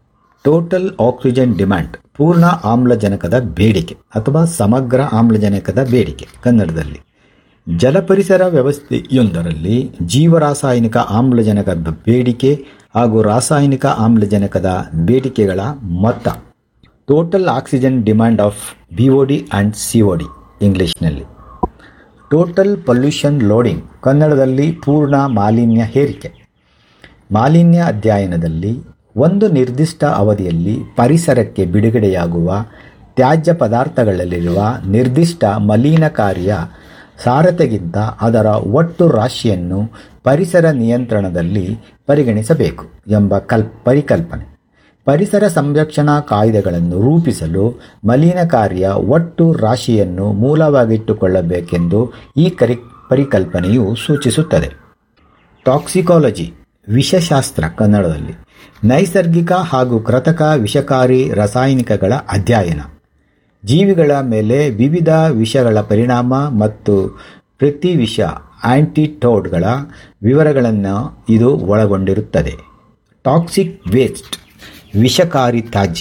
ಟೋಟಲ್ ಆಕ್ಸಿಜನ್ ಡಿಮ್ಯಾಂಡ್, ಪೂರ್ಣ ಆಮ್ಲಜನಕದ ಬೇಡಿಕೆ ಅಥವಾ ಸಮಗ್ರ ಆಮ್ಲಜನಕದ ಬೇಡಿಕೆ ಕನ್ನಡದಲ್ಲಿ. ಜಲಪರಿಸರ ವ್ಯವಸ್ಥೆಯೊಂದರಲ್ಲಿ ಜೀವರಾಸಾಯನಿಕ ಆಮ್ಲಜನಕದ ಬೇಡಿಕೆ ಹಾಗೂ ರಾಸಾಯನಿಕ ಆಮ್ಲಜನಕದ ಬೇಡಿಕೆಗಳ ಮೊತ್ತ. Total oxygen demand of BOD and COD ಇಂಗ್ಲಿಷ್ನಲ್ಲಿ. ಟೋಟಲ್ ಪೊಲ್ಯೂಷನ್ ಲೋಡಿಂಗ್ ಕನ್ನಡದಲ್ಲಿ ಪೂರ್ಣ ಮಾಲಿನ್ಯ ಹೇರಿಕೆ. ಮಾಲಿನ್ಯ ಅಧ್ಯಯನದಲ್ಲಿ ಒಂದು ನಿರ್ದಿಷ್ಟ ಅವಧಿಯಲ್ಲಿ ಪರಿಸರಕ್ಕೆ ಬಿಡುಗಡೆಯಾಗುವ ತ್ಯಾಜ್ಯ ಪದಾರ್ಥಗಳಲ್ಲಿರುವ ನಿರ್ದಿಷ್ಟ ಮಲಿನಕಾರಿಯ ಸಾರತೆಗಿಂತ ಅದರ ಒಟ್ಟು ರಾಶಿಯನ್ನು ಪರಿಸರ ನಿಯಂತ್ರಣದಲ್ಲಿ ಪರಿಗಣಿಸಬೇಕು ಎಂಬ ಪರಿಕಲ್ಪನೆ. ಪರಿಸರ ಸಂರಕ್ಷಣಾ ಕಾಯ್ದೆಗಳನ್ನು ರೂಪಿಸಲು ಮಲಿನಕಾರಿಯ ಒಟ್ಟು ರಾಶಿಯನ್ನು ಮೂಲವಾಗಿಟ್ಟುಕೊಳ್ಳಬೇಕೆಂದು ಈ ಪರಿಕಲ್ಪನೆಯು ಸೂಚಿಸುತ್ತದೆ. ಟಾಕ್ಸಿಕಾಲಜಿ ವಿಷಶಾಸ್ತ್ರ ಕನ್ನಡದಲ್ಲಿ ನೈಸರ್ಗಿಕ ಹಾಗೂ ಕೃತಕ ವಿಷಕಾರಿ ರಾಸಾಯನಿಕಗಳ ಅಧ್ಯಯನ. ಜೀವಿಗಳ ಮೇಲೆ ವಿವಿಧ ವಿಷಗಳ ಪರಿಣಾಮ ಮತ್ತು ಪ್ರತಿ ವಿಷ ಆಂಟಿಡೋಟ್ಗಳ ವಿವರಗಳನ್ನು ಇದು ಒಳಗೊಂಡಿರುತ್ತದೆ. ಟಾಕ್ಸಿಕ್ ವೇಸ್ಟ್ ವಿಷಕಾರಿ ತ್ಯಾಜ್ಯ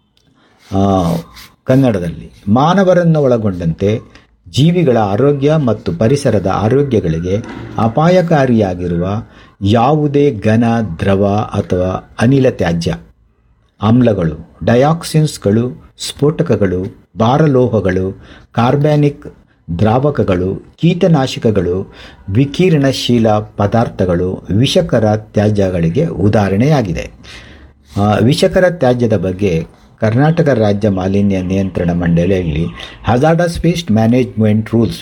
ಕನ್ನಡದಲ್ಲಿ ಮಾನವರನ್ನು ಒಳಗೊಂಡಂತೆ ಜೀವಿಗಳ ಆರೋಗ್ಯ ಮತ್ತು ಪರಿಸರದ ಆರೋಗ್ಯಗಳಿಗೆ ಅಪಾಯಕಾರಿಯಾಗಿರುವ ಯಾವುದೇ ಘನ, ದ್ರವ ಅಥವಾ ಅನಿಲ ತ್ಯಾಜ್ಯ, ಆಮ್ಲಗಳು, ಡಯಾಕ್ಸಿನ್ಸ್ಗಳು, ಸ್ಫೋಟಕಗಳು, ಭಾರಲೋಹಗಳು, ಕಾರ್ಬ್ಯಾನಿಕ್ ದ್ರಾವಕಗಳು, ಕೀಟನಾಶಕಗಳು, ವಿಕಿರಣಶೀಲ ಪದಾರ್ಥಗಳು ವಿಷಕರ ತ್ಯಾಜ್ಯಗಳಿಗೆ ಉದಾಹರಣೆಯಾಗಿದೆ. ವಿಷಕರ ತ್ಯಾಜ್ಯದ ಬಗ್ಗೆ ಕರ್ನಾಟಕ ರಾಜ್ಯ ಮಾಲಿನ್ಯ ನಿಯಂತ್ರಣ ಮಂಡಳಿಯಲ್ಲಿ ಹಜಾರ್ಡಸ್ ವೇಸ್ಟ್ ಮ್ಯಾನೇಜ್ಮೆಂಟ್ ರೂಲ್ಸ್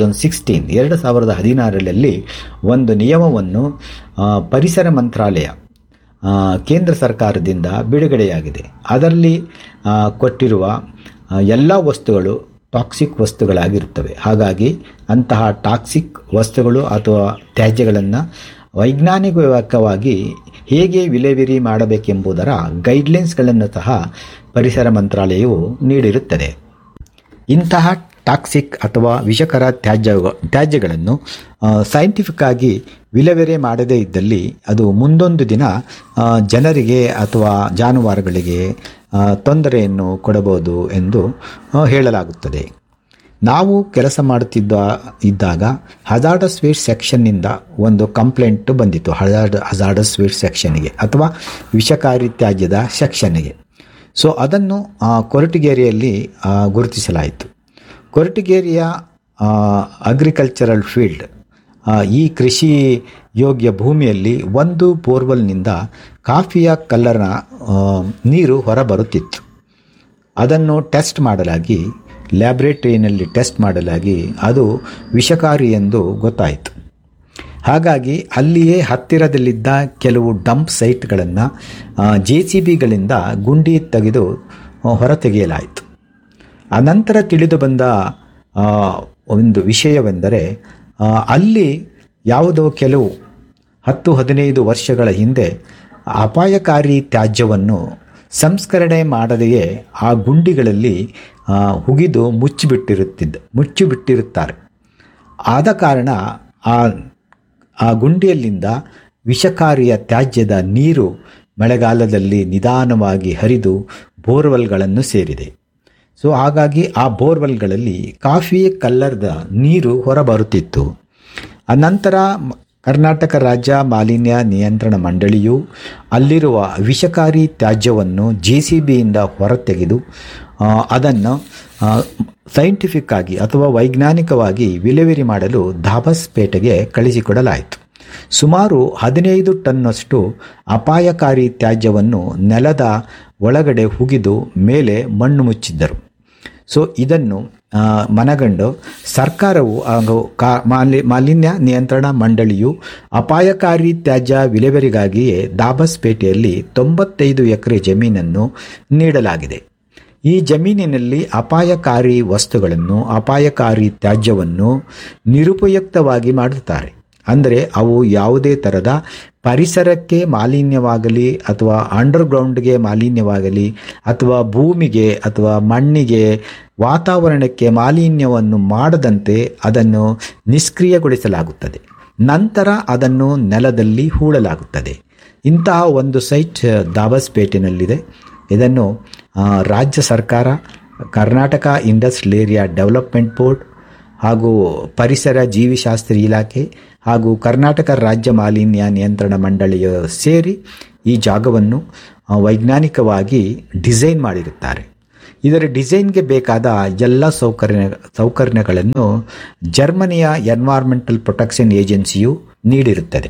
2016 ಒಂದು ನಿಯಮವನ್ನು ಪರಿಸರ ಮಂತ್ರಾಲಯ ಕೇಂದ್ರ ಸರ್ಕಾರದಿಂದ ಬಿಡುಗಡೆಯಾಗಿದೆ. ಅದರಲ್ಲಿ ಕೊಟ್ಟಿರುವ ಎಲ್ಲ ವಸ್ತುಗಳು ಟಾಕ್ಸಿಕ್ ವಸ್ತುಗಳಾಗಿರುತ್ತವೆ. ಹಾಗಾಗಿ ಅಂತಹ ಟಾಕ್ಸಿಕ್ ವಸ್ತುಗಳು ಅಥವಾ ತ್ಯಾಜ್ಯಗಳನ್ನು ವೈಜ್ಞಾನಿಕವಾಗಿ ಹೇಗೆ ವಿಲೇವಾರಿ ಮಾಡಬೇಕೆಂಬುದರ ಗೈಡ್ಲೈನ್ಸ್ಗಳನ್ನು ಸಹ ಪರಿಸರ ಮಂತ್ರಾಲಯವು ನೀಡಿರುತ್ತದೆ. ಇಂತಹ ಟಾಕ್ಸಿಕ್ ಅಥವಾ ವಿಷಕರ ತ್ಯಾಜ್ಯಗಳನ್ನು ಸೈಂಟಿಫಿಕ್ ಆಗಿ ವಿಲೇವಾರಿ ಮಾಡದೇ ಇದ್ದಲ್ಲಿ ಅದು ಮುಂದೊಂದು ದಿನ ಜನರಿಗೆ ಅಥವಾ ಜಾನುವಾರುಗಳಿಗೆ ತೊಂದರೆಯನ್ನು ಕೊಡಬಹುದು ಎಂದು ಹೇಳಲಾಗುತ್ತದೆ. ನಾವು ಕೆಲಸ ಇದ್ದಾಗ ಹಜಾರ್ಡಸ್ ವೇಸ್ಟ್ ಸೆಕ್ಷನ್ನಿಂದ ಒಂದು ಕಂಪ್ಲೇಂಟ್ ಬಂದಿತ್ತು. ಹಜಾರ್ಡಸ್ ವೇಸ್ಟ್ ಸೆಕ್ಷನ್ಗೆ ಅಥವಾ ವಿಷಕಾರಿ ತ್ಯಾಜ್ಯದ ಸೆಕ್ಷನ್ಗೆ. ಸೊ ಅದನ್ನು ಕೊರಟಗೆರೆಯಲ್ಲಿ ಗುರುತಿಸಲಾಯಿತು. ಕೊರಟಗೆರೆಯ ಅಗ್ರಿಕಲ್ಚರಲ್ ಫೀಲ್ಡ್, ಈ ಕೃಷಿ ಯೋಗ್ಯ ಭೂಮಿಯಲ್ಲಿ ಒಂದು ಬೋರ್ವೆಲ್ನಿಂದ ಕಾಫಿಯ ಕಲ್ಲರ್ನ ನೀರು ಹೊರಬರುತ್ತಿತ್ತು. ಅದನ್ನು ಟೆಸ್ಟ್ ಮಾಡಲಾಗಿ, ಲ್ಯಾಬ್ರೇಟರಿಯಲ್ಲಿ ಟೆಸ್ಟ್ ಮಾಡಲಾಗಿ ಅದು ವಿಷಕಾರಿ ಎಂದು ಗೊತ್ತಾಯಿತು. ಹಾಗಾಗಿ ಅಲ್ಲಿಯೇ ಹತ್ತಿರದಲ್ಲಿದ್ದ ಕೆಲವು ಡಂಪ್ ಸೈಟ್ಗಳನ್ನು JCBಗಳಿಂದ ಗುಂಡಿ ತೆಗೆದು ಹೊರತೆಗೆಯಲಾಯಿತು. ಅನಂತರ ತಿಳಿದು ಬಂದ ಒಂದು ವಿಷಯವೆಂದರೆ ಅಲ್ಲಿ ಯಾವುದೋ ಕೆಲವು 10-15 ವರ್ಷಗಳ ಹಿಂದೆ ಅಪಾಯಕಾರಿ ತ್ಯಾಜ್ಯವನ್ನು ಸಂಸ್ಕರಣೆ ಮಾಡದೆಯೇ ಆ ಗುಂಡಿಗಳಲ್ಲಿ ಹುಗಿದು ಮುಚ್ಚಿಬಿಟ್ಟಿರುತ್ತಾರೆ. ಆದ ಕಾರಣ ಆ ಗುಂಡಿಯಲ್ಲಿಂದ ವಿಷಕಾರಿಯ ತ್ಯಾಜ್ಯದ ನೀರು ಮಳೆಗಾಲದಲ್ಲಿ ನಿಧಾನವಾಗಿ ಹರಿದು ಬೋರ್ವೆಲ್ಗಳನ್ನು ಸೇರಿದೆ. ಸೊ ಹಾಗಾಗಿ ಆ ಬೋರ್ವೆಲ್ಗಳಲ್ಲಿ ಕಾಫಿ ಕಲ್ಲರ್ದ ನೀರು ಹೊರಬರುತ್ತಿತ್ತು. ಅನಂತರ ಕರ್ನಾಟಕ ರಾಜ್ಯ ಮಾಲಿನ್ಯ ನಿಯಂತ್ರಣ ಮಂಡಳಿಯು ಅಲ್ಲಿರುವ ವಿಷಕಾರಿ ತ್ಯಾಜ್ಯವನ್ನು JCBಯಿಂದ ಹೊರತೆಗೆದು ಅದನ್ನು ಸೈಂಟಿಫಿಕ್ ಆಗಿ ಅಥವಾ ವೈಜ್ಞಾನಿಕವಾಗಿ ವಿಲೇವಾರಿ ಮಾಡಲು ದಾಬಸ್ಪೇಟೆಗೆ ಕಳಿಸಿಕೊಡಲಾಯಿತು. ಸುಮಾರು 15 ಟನ್ನಷ್ಟು ಅಪಾಯಕಾರಿ ತ್ಯಾಜ್ಯವನ್ನು ನೆಲದ ಒಳಗಡೆ ಹುಗಿದು ಮೇಲೆ ಮಣ್ಣು ಮುಚ್ಚಿದ್ದರು. ಸೊ ಇದನ್ನು ಮನಗಂಡು ಸರ್ಕಾರವು ಹಾಗೂ ಮಾಲಿನ್ಯ ನಿಯಂತ್ರಣ ಮಂಡಳಿಯು ಅಪಾಯಕಾರಿ ತ್ಯಾಜ್ಯ ವಿಲೇವಾರಿಗಾಗಿಯೇ ದಾಬಸ್ಪೇಟೆಯಲ್ಲಿ 95 ಎಕರೆ ಜಮೀನನ್ನು ನೀಡಲಾಗಿದೆ. ಈ ಜಮೀನಿನಲ್ಲಿ ಅಪಾಯಕಾರಿ ವಸ್ತುಗಳನ್ನು, ಅಪಾಯಕಾರಿ ತ್ಯಾಜ್ಯವನ್ನು ನಿರುಪಯುಕ್ತವಾಗಿ ಮಾಡುತ್ತಾರೆ. ಅಂದರೆ ಅವು ಯಾವುದೇ ಥರದ ಪರಿಸರಕ್ಕೆ ಮಾಲಿನ್ಯವಾಗಲಿ ಅಥವಾ ಅಂಡರ್ಗ್ರೌಂಡ್ಗೆ ಮಾಲಿನ್ಯವಾಗಲಿ ಅಥವಾ ಭೂಮಿಗೆ ಅಥವಾ ಮಣ್ಣಿಗೆ, ವಾತಾವರಣಕ್ಕೆ ಮಾಲಿನ್ಯವನ್ನು ಮಾಡದಂತೆ ಅದನ್ನು ನಿಷ್ಕ್ರಿಯಗೊಳಿಸಲಾಗುತ್ತದೆ. ನಂತರ ಅದನ್ನು ನೆಲದಲ್ಲಿ ಹೂಳಲಾಗುತ್ತದೆ. ಇಂತಹ ಒಂದು ಸೈಟ್ ದಾಬಸ್ಪೇಟೆನಲ್ಲಿದೆ. ಇದನ್ನು ರಾಜ್ಯ ಸರ್ಕಾರ, Karnataka industrial area development board ಹಾಗೂ ಪರಿಸರ ಜೀವಿಶಾಸ್ತ್ರ ಇಲಾಖೆ ಹಾಗೂ ಕರ್ನಾಟಕ ರಾಜ್ಯ ಮಾಲಿನ್ಯ ನಿಯಂತ್ರಣ ಮಂಡಳಿಯ ಸೇರಿ ಈ ಜಾಗವನ್ನು ವೈಜ್ಞಾನಿಕವಾಗಿ ಡಿಸೈನ್ ಮಾಡಿರುತ್ತಾರೆ. ಇದರ ಡಿಸೈನ್ಗೆ ಬೇಕಾದ ಎಲ್ಲ ಸೌಕರ್ಯಗಳನ್ನು ಜರ್ಮನಿಯ ಎನ್ವೈರ್ಮೆಂಟಲ್ ಪ್ರೊಟೆಕ್ಷನ್ ಏಜೆನ್ಸಿಯು ನೀಡಿರುತ್ತದೆ.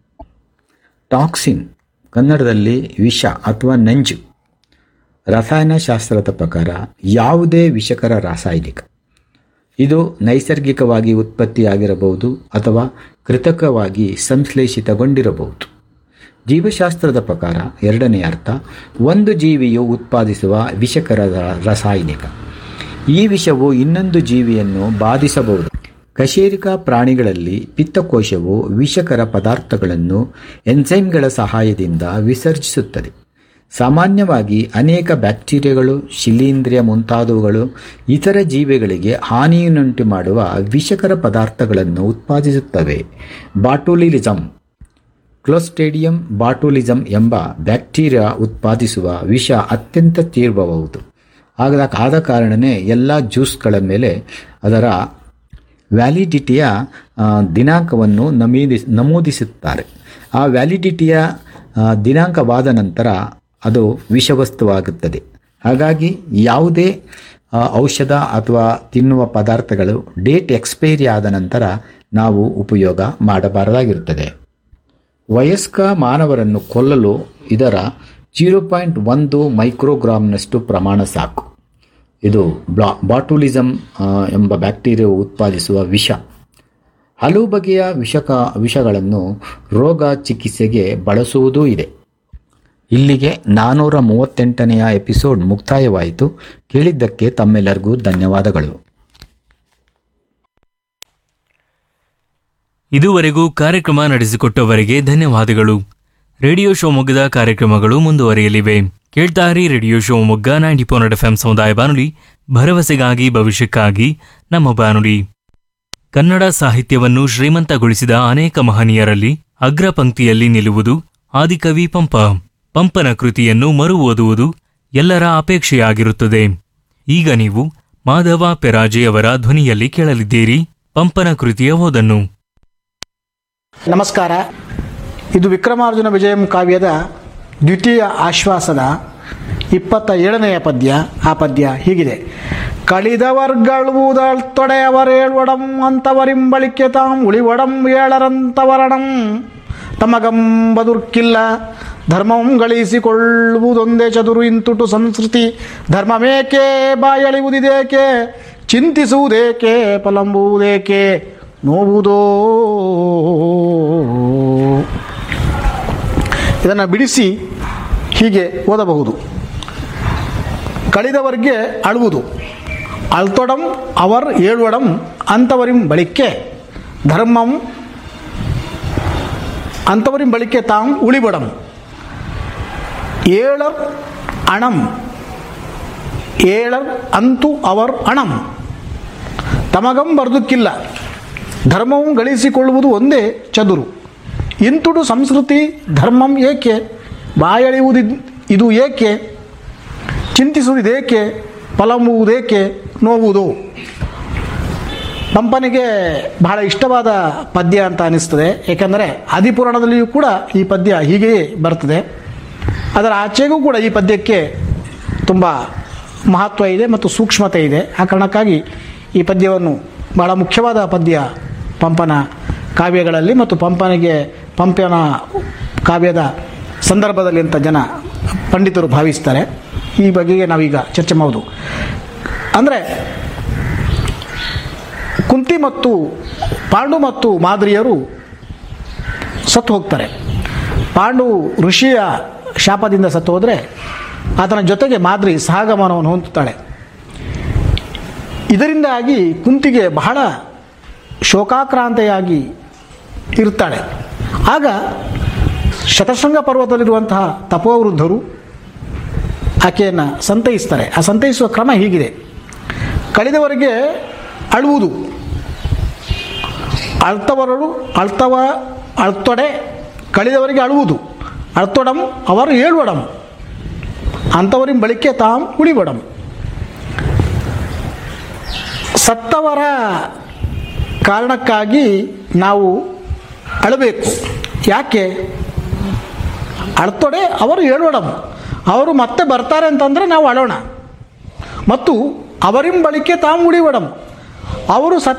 ಟಾಕ್ಸಿನ್, ಕನ್ನಡದಲ್ಲಿ ವಿಷ ಅಥವಾ ನಂಜು. ರಸಾಯನಶಾಸ್ತ್ರದ ಪ್ರಕಾರ ಯಾವುದೇ ವಿಷಕರ ರಾಸಾಯನಿಕ ಇದು ನೈಸರ್ಗಿಕವಾಗಿ ಉತ್ಪತ್ತಿಯಾಗಿರಬಹುದು ಅಥವಾ ಕೃತಕವಾಗಿ ಸಂಶ್ಲೇಷಿತಗೊಂಡಿರಬಹುದು. ಜೀವಶಾಸ್ತ್ರದ ಪ್ರಕಾರ ಎರಡನೇ ಅರ್ಥ, ಒಂದು ಜೀವಿಯು ಉತ್ಪಾದಿಸುವ ವಿಷಕರ ರಾಸಾಯನಿಕ. ಈ ವಿಷವು ಇನ್ನೊಂದು ಜೀವಿಯನ್ನು ಬಾಧಿಸಬಹುದು. ಕಶೇರುಕ ಪ್ರಾಣಿಗಳಲ್ಲಿ ಪಿತ್ತಕೋಶವು ವಿಷಕರ ಪದಾರ್ಥಗಳನ್ನು ಎನ್ಸೈಮ್ಗಳ ಸಹಾಯದಿಂದ ವಿಸರ್ಜಿಸುತ್ತದೆ. ಸಾಮಾನ್ಯವಾಗಿ ಅನೇಕ ಬ್ಯಾಕ್ಟೀರಿಯಾಗಳು, ಶಿಲೀಂಧ್ರ ಮುಂತಾದವುಗಳು ಇತರ ಜೀವಿಗಳಿಗೆ ಹಾನಿಯನ್ನುಂಟು ಮಾಡುವ ವಿಷಕರ ಪದಾರ್ಥಗಳನ್ನು ಉತ್ಪಾದಿಸುತ್ತವೆ. ಬಾಟುಲಿಸಮ್, ಕ್ಲೋಸ್ಟ್ರಿಡಿಯಂ ಬಾಟುಲಿಸಮ್ ಎಂಬ ಬ್ಯಾಕ್ಟೀರಿಯಾ ಉತ್ಪಾದಿಸುವ ವಿಷ ಅತ್ಯಂತ ತೀವ್ರಬಹುದು. ಆದ ಕಾರಣವೇ ಎಲ್ಲ ಜ್ಯೂಸ್ಗಳ ಮೇಲೆ ಅದರ ವ್ಯಾಲಿಡಿಟಿಯ ದಿನಾಂಕವನ್ನು ನಮೂದಿಸುತ್ತಾರೆ. ಆ ವ್ಯಾಲಿಡಿಟಿಯ ದಿನಾಂಕವಾದ ನಂತರ ಅದು ವಿಷವಸ್ತುವಾಗುತ್ತದೆ. ಹಾಗಾಗಿ ಯಾವುದೇ ಔಷಧ ಅಥವಾ ತಿನ್ನುವ ಪದಾರ್ಥಗಳು ಡೇಟ್ ಎಕ್ಸ್ಪೈರಿ ಆದ ನಂತರ ನಾವು ಉಪಯೋಗ ಮಾಡಬಾರದಾಗಿರುತ್ತದೆ. ವಯಸ್ಕ ಮಾನವರನ್ನು ಕೊಲ್ಲಲು ಇದರ 0.1 ಮೈಕ್ರೋಗ್ರಾಮ್ನಷ್ಟು ಪ್ರಮಾಣ ಸಾಕು. ಇದು ಬಾಟುಲಿಸಮ್ ಎಂಬ ಬ್ಯಾಕ್ಟೀರಿಯಾವು ಉತ್ಪಾದಿಸುವ ವಿಷ. ಹಲವು ಬಗೆಯ ವಿಷಗಳನ್ನು ರೋಗ ಚಿಕಿತ್ಸೆಗೆ ಬಳಸುವುದೂ ಇದೆ. ಇಲ್ಲಿಗೆ 438ನೆಯ ಎಪಿಸೋಡ್ ಮುಕ್ತಾಯವಾಯಿತು. ಕೇಳಿದ್ದಕ್ಕೆ ತಮ್ಮೆಲ್ಲರಿಗೂ ಧನ್ಯವಾದಗಳು. ಇದುವರೆಗೂ ಕಾರ್ಯಕ್ರಮ ನಡೆಸಿಕೊಟ್ಟವರಿಗೆ ಧನ್ಯವಾದಗಳು. ರೇಡಿಯೋ ಶಿವಮೊಗ್ಗದ ಕಾರ್ಯಕ್ರಮಗಳು ಮುಂದುವರಿಯಲಿವೆ. ಕೇಳ್ತಾರಿ ರೇಡಿಯೋ ಶಿವಮೊಗ್ಗ 90.4 FM ಸಮುದಾಯ ಬಾನುಲಿ, ಭರವಸೆಗಾಗಿ ಭವಿಷ್ಯಕ್ಕಾಗಿ ನಮ್ಮ ಬಾನುಲಿ. ಕನ್ನಡ ಸಾಹಿತ್ಯವನ್ನು ಶ್ರೀಮಂತಗೊಳಿಸಿದ ಅನೇಕ ಮಹನೀಯರಲ್ಲಿ ಅಗ್ರ ಪಂಕ್ತಿಯಲ್ಲಿ ನಿಲ್ಲುವುದು ಆದಿಕವಿ ಪಂಪ. ಪಂಪನ ಕೃತಿಯನ್ನು ಮರು ಓದುವುದು ಎಲ್ಲರ ಅಪೇಕ್ಷೆಯಾಗಿರುತ್ತದೆ. ಈಗ ನೀವು ಮಾಧವ ಪೆರಾಜೆಯವರ ಧ್ವನಿಯಲ್ಲಿ ಕೇಳಲಿದ್ದೀರಿ ಪಂಪನ ಕೃತಿಯ ಓದನ್ನು. ನಮಸ್ಕಾರ. ಇದು ವಿಕ್ರಮಾರ್ಜುನ ವಿಜಯಂ ಕಾವ್ಯದ ದ್ವಿತೀಯ ಆಶ್ವಾಸದ 27ನೆಯ ಪದ್ಯ. ಆ ಪದ್ಯ ಹೀಗಿದೆ: ಕಳಿದವರ್ಗಳುವುದಳ್ ತೊಡೆಯವರೇಳ್ವಡಂ ಅಂತವರಿಂಬಳಿಕೆ ತಾಂ ಉಳಿವಡಂ ಏಳರಂತವರಣಂ ತಮಗಂಬದುರ್ಕಿಲ್ಲ ಧರ್ಮಂ ಗಳಿಸಿಕೊಳ್ಳುವುದೊಂದೇ ಚದುರು ಇಂತುಟು ಸಂಸ್ಕೃತಿ ಧರ್ಮಮೇಕೆ ಬಾಯಳಿವುದಿದೇಕೆ ಚಿಂತಿಸುವುದೇಕೆ ಫಲಂಬುವುದೇಕೆ ನೋವುದೋ. ಇದನ್ನು ಬಿಡಿಸಿ ಹೀಗೆ ಓದಬಹುದು. ಕಳಿದವರಿಗೆ ಅಳುವುದು, ಅಳ್ತೊಡಂ ಅವರ್ ಏಳುವಡಂ ಅಂತವರಿಂ ಬಳಿಕೆ ಧರ್ಮಂ ಅಂತವರಿಂ ಬಳಿಕೆ ತಾಂ ಉಳಿಬಡಂ ಏಳರ್ ಅಣಂ ಏಳರ್ ಅಂತು ಅವರ್ ಅಣಂ ತಮಗಂ ಬರ್ದುಕ್ಕಿಲ್ಲ ಧರ್ಮವು ಗಳಿಸಿಕೊಳ್ಳುವುದು ಒಂದೇ ಚದುರು ಇಂತುಡು ಸಂಸ್ಕೃತಿ ಧರ್ಮಂ ಏಕೆ ಬಾಯಳಿಯುವುದು ಇದು ಏಕೆ ಚಿಂತಿಸುವುದೇಕೆ ಫಲಂಬುವುದೇಕೆ ನೋವುವುದು. ಪಂಪನಿಗೆ ಬಹಳ ಇಷ್ಟವಾದ ಪದ್ಯ ಅಂತ ಅನಿಸ್ತದೆ. ಏಕೆಂದರೆ ಆದಿಪುರಾಣದಲ್ಲಿಯೂ ಕೂಡ ಈ ಪದ್ಯ ಹೀಗೆಯೇ ಬರ್ತದೆ. ಅದರ ಆಚೆಗೂ ಕೂಡ ಈ ಪದ್ಯಕ್ಕೆ ತುಂಬ ಮಹತ್ವ ಇದೆ ಮತ್ತು ಸೂಕ್ಷ್ಮತೆ ಇದೆ. ಆ ಕಾರಣಕ್ಕಾಗಿ ಈ ಪದ್ಯವನ್ನು ಬಹಳ ಮುಖ್ಯವಾದ ಪದ್ಯ ಪಂಪನ ಕಾವ್ಯಗಳಲ್ಲಿ ಮತ್ತು ಪಂಪನ ಕಾವ್ಯದ ಸಂದರ್ಭದಲ್ಲಿ ಅಂತ ಪಂಡಿತರು ಭಾವಿಸ್ತಾರೆ. ಈ ಬಗೆಗೆ ನಾವೀಗ ಚರ್ಚೆ ಮಾಡೋದು. ಅಂದರೆ ಕುಂತಿ ಮತ್ತು ಪಾಂಡು ಮತ್ತು ಮಾದ್ರಿಯರು ಸತ್ತು ಹೋಗ್ತಾರೆ. ಪಾಂಡು ಋಷಿಯ ಶಾಪದಿಂದ ಸತ್ತು ಹೋದರೆ ಆತನ ಜೊತೆಗೆ ಮಾದ್ರಿ ಸಹಗಮನವನ್ನು ಹೊಂದುತ್ತಾಳೆ. ಇದರಿಂದಾಗಿ ಕುಂತಿಗೆ ಬಹಳ ಶೋಕಾಕ್ರಾಂತೆಯಾಗಿ ಇರುತ್ತಾಳೆ. ಆಗ ಶತಶೃಂಗ ಪರ್ವತದಲ್ಲಿರುವಂತಹ ತಪೋವೃದ್ಧರು ಆಕೆಯನ್ನು ಸಂತೈಸ್ತಾರೆ. ಆ ಸಂತೈಸುವ ಕ್ರಮ ಹೀಗಿದೆ: ಕಳೆದವರಿಗೆ ಅಳುವುದು, ಅಳ್ತೊಡೆ ಕಳೆದವರಿಗೆ ಅಳುವುದು, ಅಳ್ತೊಡಂ ಅವರು ಏಳುವಡಂ ಅಂಥವರಿಂ ಬಳಿಕೆ ತಾಂ ಉಳಿಬಡಂ. ಸತ್ತವರ ಕಾರಣಕ್ಕಾಗಿ ನಾವು ಅಳಬೇಕು. ಯಾಕೆ ಅಳ್ತೊಡೆ ಅವರು ಹೇಳೋಣ, ಅವರು ಮತ್ತೆ ಬರ್ತಾರೆ ಅಂತಂದರೆ ನಾವು ಅಳೋಣ. ಮತ್ತು ಅವರಿಂ ಬಳಿಕೆ ತಾವು ಉಳಿವಡಂ, ಅವರು ಸತ್ತ